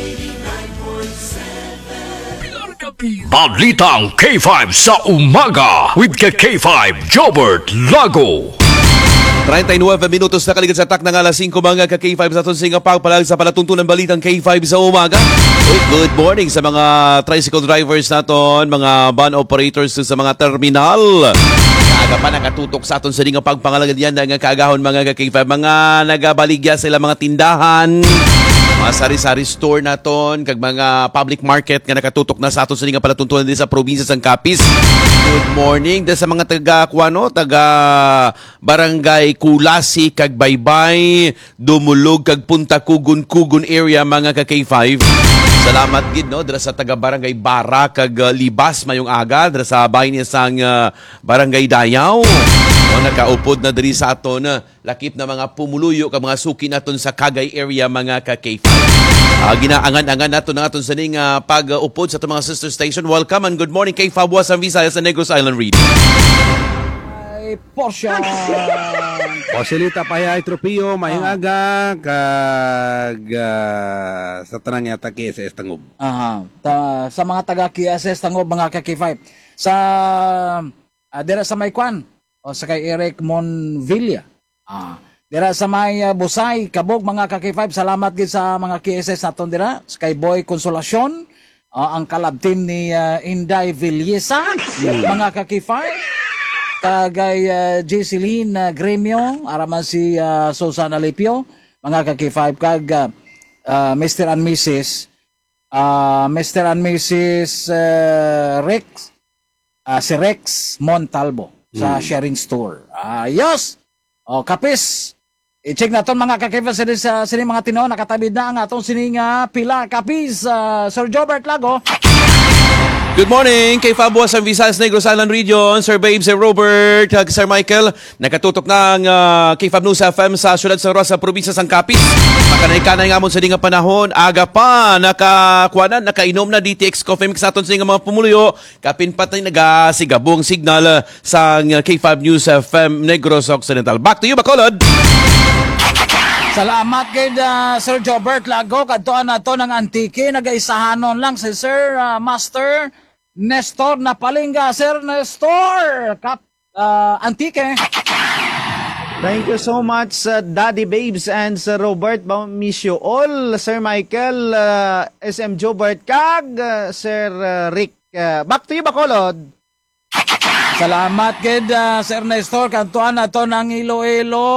Balitang K5 sa umaga with K5 Jobert Lago. 39 minutos na kaligid sa tak ng alas 5 mga ka-K5 sa itong singapag palag sa palatuntunan balitang K5 sa umaga. Good morning sa mga tricycle drivers naton, mga van operators sa mga terminal. Aga pa nakatutok sa aton sa ring pagpangalagad yan ng kaagahon mga ka-K5. Mga nagabaligya sila mga tindahan, mga sari-sari store naton, kag mga public market nga nakatutok na sa aton sa ring palatuntunan din sa probinsya sang Capiz. Good morning sa mga taga barangay Kulasi kag Baybay, Dumulog kag Punta Kugon area mga ka-K5. Salamat gid no dira sa taga barangay Bara kag Libas mayong aga dira sa bahin niya sang barangay Dayaw. Nakaupod na diri sa aton lakip na mga pumuluyo kag mga suki naton sa Kagay area mga ka-K5. Ginaangan-angan naton ng aton saning pag-upod sa aton mga sister station. Welcome and good morning K5 Wasam Visayas sa Negros Island Region. Porsche. Posilita Payay Tropio, mayong aga kag sa tanang yata KSS Tangob. Sa mga taga KSS Tangob mga ka-K5. Sa dira sa Maykuan o sa kay Eric Monvilla. Dira sa may Busay, Kabog mga ka-K5. Salamat gid sa mga KSS naton dira. Sa kay Boy Consolacion, ang kalab team ni Inday Villesa, mga ka-K5. Kagay Jesseline Gremio, araman si Susana Lipio, mga ka-K5, kag Mr. and Mrs. Rex, si Rex Montalvo sa Sharing Store. Ayos! Kapis! I-check natin mga ka-K5 sa sining mga tinaw, nakatabid na ang atong sining pila. Kapis, Sir Jobert Lago. Good morning kay Fabuas ang Visayas Negros Island Region, Sir Babe, Sir Robert, Sir Michael. Nakatutok na ang K5 News FM sa syudad sa Rosa, probinsya sang Capiz. Makanay-kanay nga mo sa dinga panahon, aga pa, nakainom na DTX Coffee Mix naton sa mga pumuluyo. Kapin pa tayo nagasigabong signal sa K5 News FM Negros Occidental. Back to you, Bacolod. Salamat kay Sir Jobert Lago. Kadtoan nato ng Antique. Nagaisahanon lang si Sir Master Nestor Napalinga. Sir Nestor Antique. Thank you so much, Daddy Babes and Sir Robert. Miss you all. Sir Michael, SM Jobert Kag, Sir Rick. Back to you, Bacolod. Salamat kay Sir Nestor. Kadtoan nato ng Iloilo.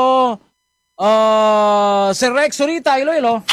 Sir Rex Surita, Iloilo.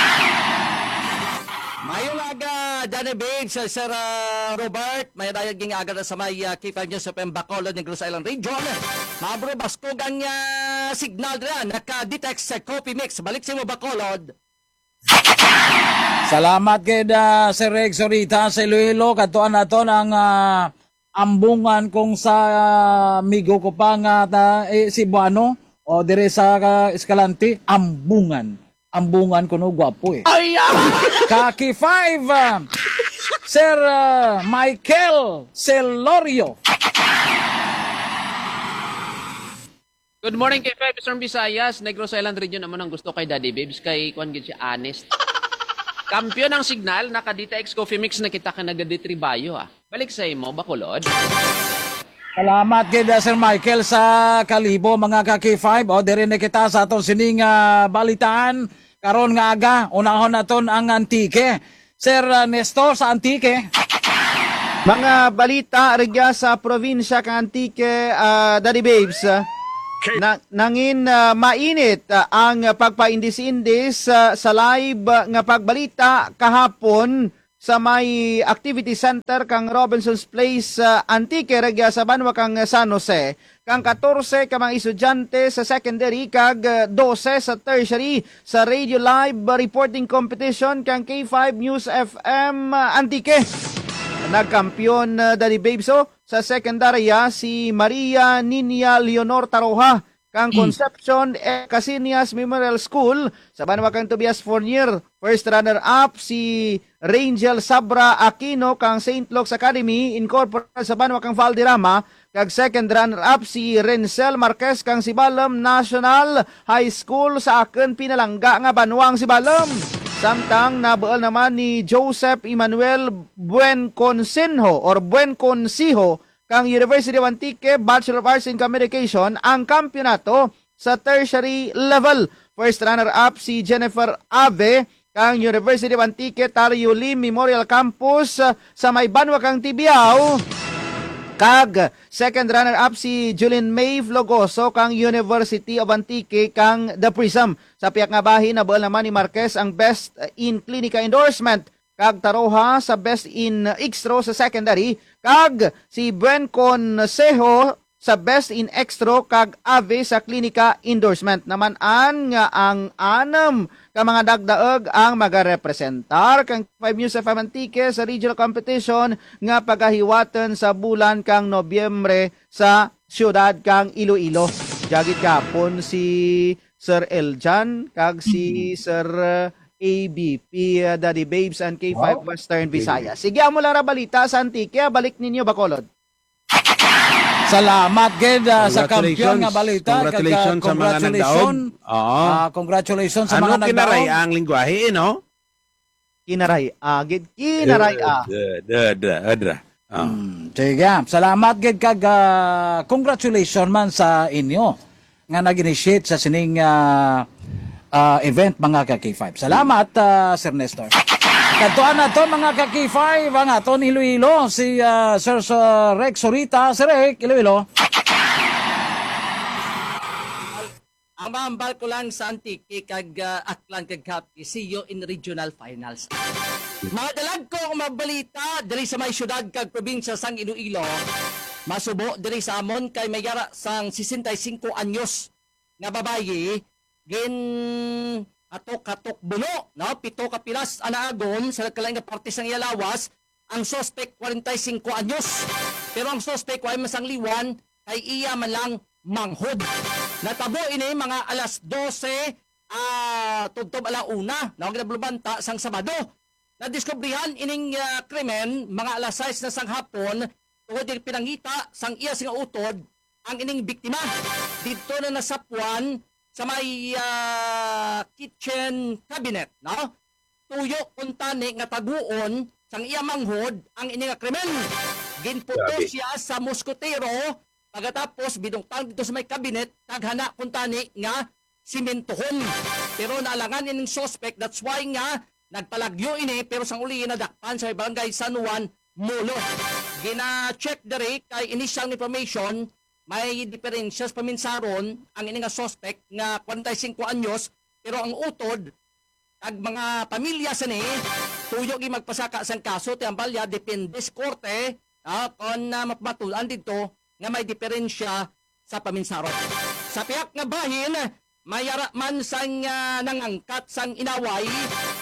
Mayong aga, Danny Bates, Sir Robert, may dayag ging aga na sa may K5 News FM Bacolod ng Negros Island Region. Mabro, baskog ang signal nila, naka-detect sa coffee mix. Balik sa mo Bacolod. Salamat kay Sir Rex Sorita sa Iloilo. Katuan nato ang ambungan kung sa amigo ko pa nga si Buano o dire sa Escalante. Ambungan ko no, gwapo eh. Kaki 5, Sir Michael Celorio. Good morning kay Five Eastern Visayas, Negros Island Region naman ang gusto kay Daddy Babes, kay Kwan gid siya honest. Kampiyon ang signal, naka-Dita X Coffee Mix na kita ka nagaditribayo Balik sa imo, Bacolod. Salamat kay Sir Michael sa Kalibo, mga kaki-5. O, dire na kita sa atong sining balitaan. Karon nga aga, unahon naton ang Antique. Sir Nestor sa Antique. Mga balita regya sa probinsya kang Antique, Daddy Babes. Nangin mainit ang pagpaindis-indis sa live nga pagbalita kahapon sa may activity center kang Robinson's Place Antique regya sa banwa kang San Jose. Kang 14 ka mga estudyante sa secondary kag 12 sa tertiary sa radio live reporting competition kang K5 News FM Antique. Nagkampiyon Daddy Babes sa sekundarya si Maria Ninia Leonor Taroha kang Concepcion Casinias Memorial School sa banwa kang Tobias Fournier. First runner-up si Rangel Sabra Aquino kang St. Luke's Academy Incorporated sa banwa kang Valderrama. Kag second runner-up si Rencel Marquez kang Sibalom National High School sa akin pinalangga nga banwang Sibalom. Samtang nabuol naman ni Joseph Emmanuel Buenconsiho kang University of Antique Bachelor of Arts in Communication ang kampyonato sa tertiary level. First runner-up si Jennifer Ave kang University of Antique Tario Lim Memorial Campus sa may banwa kang Tibiao. Kag second runner-up si Julian May Flogoso kang University of Antique kang The Prism. Sa piyak nga bahin nabuol naman ni Marquez ang Best in Clinica Endorsement kag Taroha sa Best in Extro sa secondary kag si Buencon Seho sa Best in Extro kag Ave sa Clinica Endorsement. Naman nga ang 6 ka mga dagdaog ang magarepresentar kang 5 News FM Antique sa regional competition nga pagahiwaton sa bulan kang Nobyembre sa siyudad kang Iloilo. Jagit kapon si Sir Eljan kag si Sir ABP Daddy Babes and K5 Western Visayas. Sige amo lang ra balita sa Antique, balik ninyo Bacolod. Salamat gid sa kampiyon nga balita. Congratulations sa mga nagdaog. Congratulations sa mga nagdaog. Ano kinaray ang lingwahe, no? Kinaray. Gid kinaray. Sige. Salamat gid kag congratulations man sa inyo nga nag-initiate sa sining event mga ka-K5. Salamat Sir Nestor. Katuan na to mga ka-K5 ang aton Iloilo si Sir Rex Sorita. Sir Rex, Iloilo. Ang mahambal ko lang sa Antique kag Aklan kag Capi, see you in regional finals. Mga dalag ko mabalita diri sa may syudad kag probinsya sang Iloilo. Masubo diri sa amon kay mayara sang 65 anyos nga babayi gin katok buno, no? 7 ka pilas anaagon sa kalaing nga parte sang iyalawas. Ang suspect 45 anyos. Pero ang suspect way masangliwan kay iya man lang manghod. Natabo ini mga alas 12 tubtob alauna, no? Ginablubanta sang Sabado. Nadiskubrihan ining krimen mga alas 6 na sang hapon tungod di pinangita sang iya sing utod ang ining biktima. Dito na nasapuan sa may kitchen cabinet, no? Tuyo kuntani nga taguon sang iya manghod ang ini nga krimen. Ginputo siya sa muskotero pagkatapos bidungtang dito sa may cabinet taghana kuntani nga simentohon. Pero naalangan ining suspect, that's why nga nagpalagyo ini pero sang uli nadakpan sa barangay San Juan, Molo. Gina-check dere kay initial information may diferensyas paminsaron ang ini nga suspect nga 45 anyos pero ang utod ag mga pamilya sa ni tuyo gi magpasaka sang kaso ti ambalya depende sa korte kon mapatulan dito nga may diferensya sa paminsaron. Sa piyak nga bahin mayara man sang nangangkat sang inaway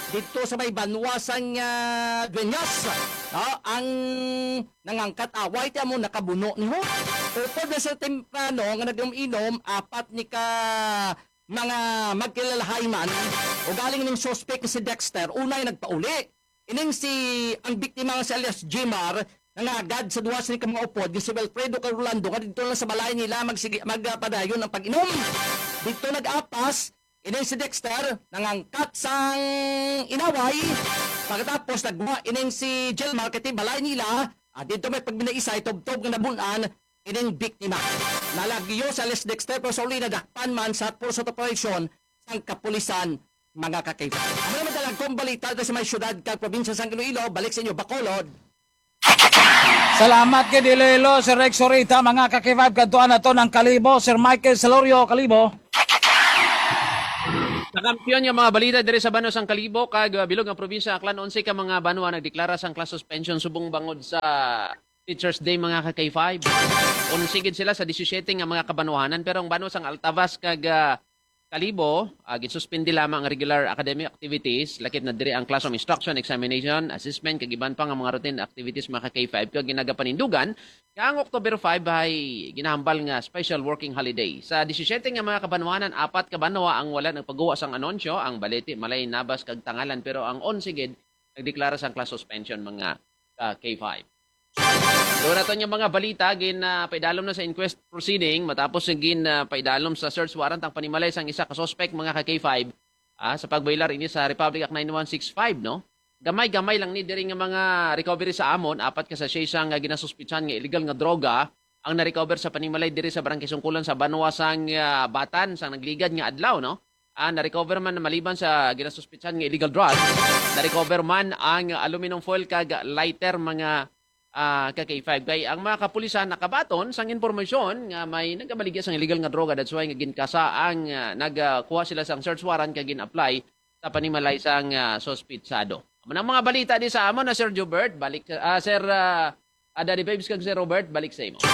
dito sa may banwasang Dueñas, ang nangangkat away tiya mo nakabuno ni ho. Upod na sa temprano nga nag-inom, apat ni ka mga magkilalahay man o galing ng suspect si Dexter, unay nagpauli. Ining ang biktima nga si alias Jimar, nangagad sa duwas ni ka mga upod, ni si Wilfredo Carolando, nga dito lang sa balay nila magpadayon ng pag-inom. Dito nag-apas, ining si Dexter, nangangkat sang inaway. Pagkatapos nagbuha, ining si Jelmar, kati balay nila, dito may pagbinaisay, tob-tob nga nabunan, ining biktima. Nalagyo sa Les Dexter, pero sa uli nadakpan man sa pursuit operation sang kapulisan, mga kakaiba. Ang mga madalagkong balita sa may syudad kag probinsya sang Iloilo, balik sa inyo, Bacolod. Salamat kay Dilelo, Sir Rex Sorita, mga kakivab kantuan na to ng Kalibo, Sir Michael Celorio, Kalibo. Nakampiyon yung mga balita diri sa Banos ang Kalibo kag bilog ang probinsya Aklan 11 ka mga banwa nagdeklara sang class suspension subong bangod sa Teachers Day mga ka-K5. Unsigid sila sa 17 nga mga kabanwahanan pero ang Banos ang Altavas kag Kalibo, gisuspindi lamang ang regular academic activities, lakip na diri ang classroom instruction, examination, assessment, kag iban pa nga mga routine activities mga K5 kag ginagapanindugan. Kang October 5 ay ginahambal nga special working holiday. Sa 17 nga mga kabanwanan, 4 kabanwa ang wala nagpagawa sang anunsyo, ang Balete, Malay, Nabas kag Tangalan, pero ang 11 gid nagdeklara sang class suspension mga K5. Doon nato yung mga balita, paidalom na sa inquest proceeding, matapos paidalom sa search warrant ang panimalay sang isa ka suspect mga ka-K5 sa pagbailar ini sa Republic Act 9165, no? Gamay-gamay lang ni diri nga mga recovery sa amon, 4 ka sa siyang ginasuspitsan nga illegal nga droga ang na-recover sa panimalay diri sa Barangay Sungkulan sa Banwa sang Batan sang nagligad nga adlaw, no? Na-recover man maliban sa ginasuspitsan nga illegal drug, na-recover man ang aluminum foil kag lighter mga ka-K5. Kaya ang mga kapulisan nakabaton sang informasyon nga may nagabaligya sang illegal nga droga, that's why nga ginkasa ang nagkuha sila sang search warrant kag gin-apply sa panimalay sang suspitsado. Ang mga balita di sa amon na Sir Jobert, balik Sir Daddy Babes kag Sir Robert, balik sa imo.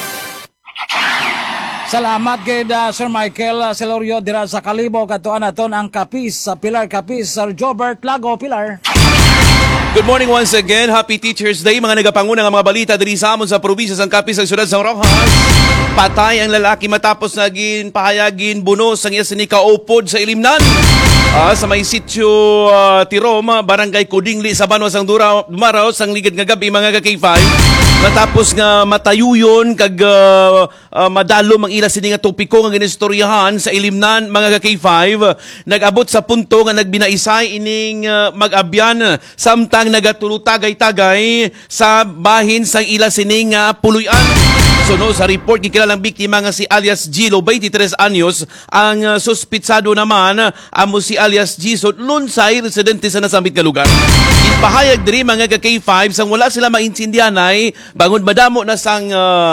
Salamat kay Sir Michael Celorio dira sa Kalibo, katuan naton ang Kapis sa Pilar Kapis, Sir Jobert Lago, Pilar. Good morning once again. Happy Teachers Day. Mga nagapanguna ng mga balita diri sa amon sa probinsya sang Capiz sa siyudad sa Rojas. Patay ang lalaki matapos naging pahayagin bunos ang iya sinikaupod sa ilimnan. Sa may sitio Tirom, Barangay Kudingli sa Banwa sang Dumaraw sang ligid nga gabi mga ka-K5. Matapos nga matayuyon kag madalom ang ila sini nga topiko nga ginistoryahan sa ilimnan mga ka-K5, nag-abot sa punto nga nagbinaisay ining mag-abyan samtang nagatulutagay-tagay sa bahin sang ila sini nga puluyan. Suno sa report, kikilalang biktima nga si alias Gilo, 23 anyos. Ang suspitsado naman, amo si alias Gisot, lunsay, residente sa nasambit nga lugar. Ipahayag diri mga ka-K5, sang wala sila maintindihanay, bangon madamo na sang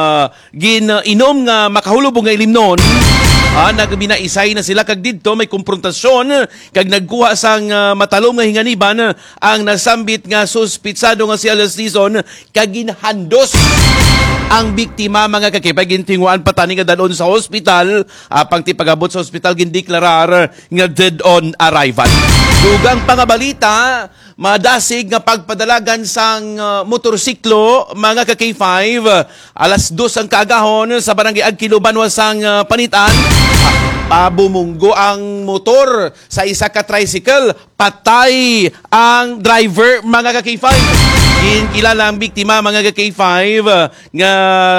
inom nga makahulubong nga ilimnon. Nagbinaisay na sila kag didto may konfrontasyon kag nagkuha sang matalong nga hinganiban ang nasambit nga suspitsado nga si alias Dizon kag ginhandos ang biktima mga kakipay. Gintinguan patani nga dalon sa hospital, pang tipagabot sa hospital gindeklarar nga dead on arrival. Dugang pangabalita, madasig nga pagpadalagan sang motorsiklo mga ka-K5 alas 2 ang kaagahon sa barangay Agkilo, Banwa sang Panitan. Pabumunggo ang motor sa isa ka tricycle, patay ang driver mga ka-K5. Kilala ang biktima mga ka-K5 nga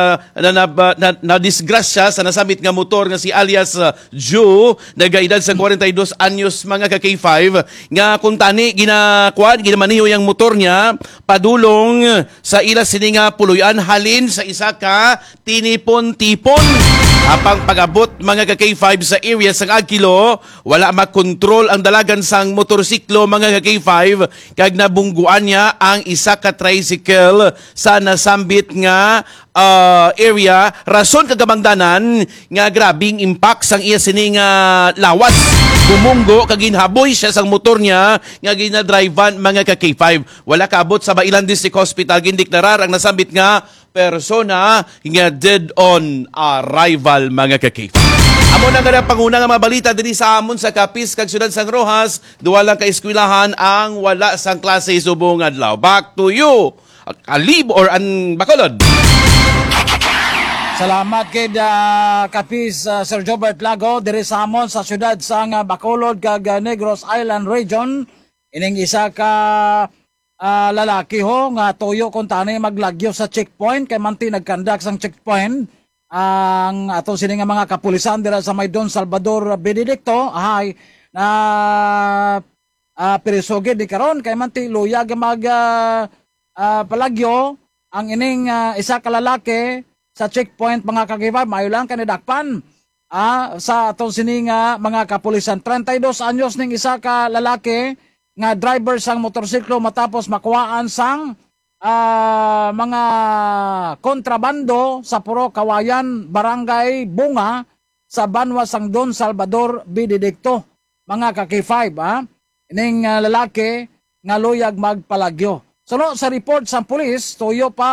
na-disgrasya sa nasabit nga motor nga si alias Joe, nagaedad sa 42 anyos mga ka-K5, nga kuntani ginamaniho yung motor niya padulong sa ila sini nga puluyan halin sa isa ka tinipon-tipon. Apang pagabot mga ka-K5 sa area sa Agkilo, wala makontrol ang dalagan sang motorsiklo mga ka-K5 kag nabungguan niya ang isa ka tricycle sa nasambit nga area. Rason kagamangdanan nga grabing impact sang iya sini nga lawas. Bumunggo kag ginhaboy siya sang motor niya nga ginadrivean mga ka-K5. Wala kaabot sa Bailan District Hospital, gindeklarar ang nasambit nga persona nga dead on arrival mga ka-K5. Amo na nga panguna nga mga balita diri sa amon sa Capiz kag Siyudad San Rojas, duwa lang ka eskwelahan ang wala sang klase subong adlaw. Back to you. Alib or an Bacolod. Salamat kay Capiz Sir Jobert Lago diri sa amon sa siyudad sa Bacolod kag Negros Island Region. Ining isa ka lalaki ho nga tuyo kung tanay maglagyo sa checkpoint kay manti nagkandak sang checkpoint ang atong sini nga mga kapulisan dira sa may Don Salvador Benedicto ay na pirisogid di karon kay manti luyag mag palagyo ang ining isa ka lalaki sa checkpoint mga kagibay mayo lang kanidakpan sa atong sini nga mga kapulisan. 32 anyos ning isa ka lalaki nga driver sang motorsiklo matapos makuhaan sang mga kontrabando sa Puro Kawayan, Barangay Bunga sa Banwa sang Don Salvador Benedicto. Mga kaki-5 ining lalaki nga luyag magpalagyo. Suno sa report sa pulis, tuyo pa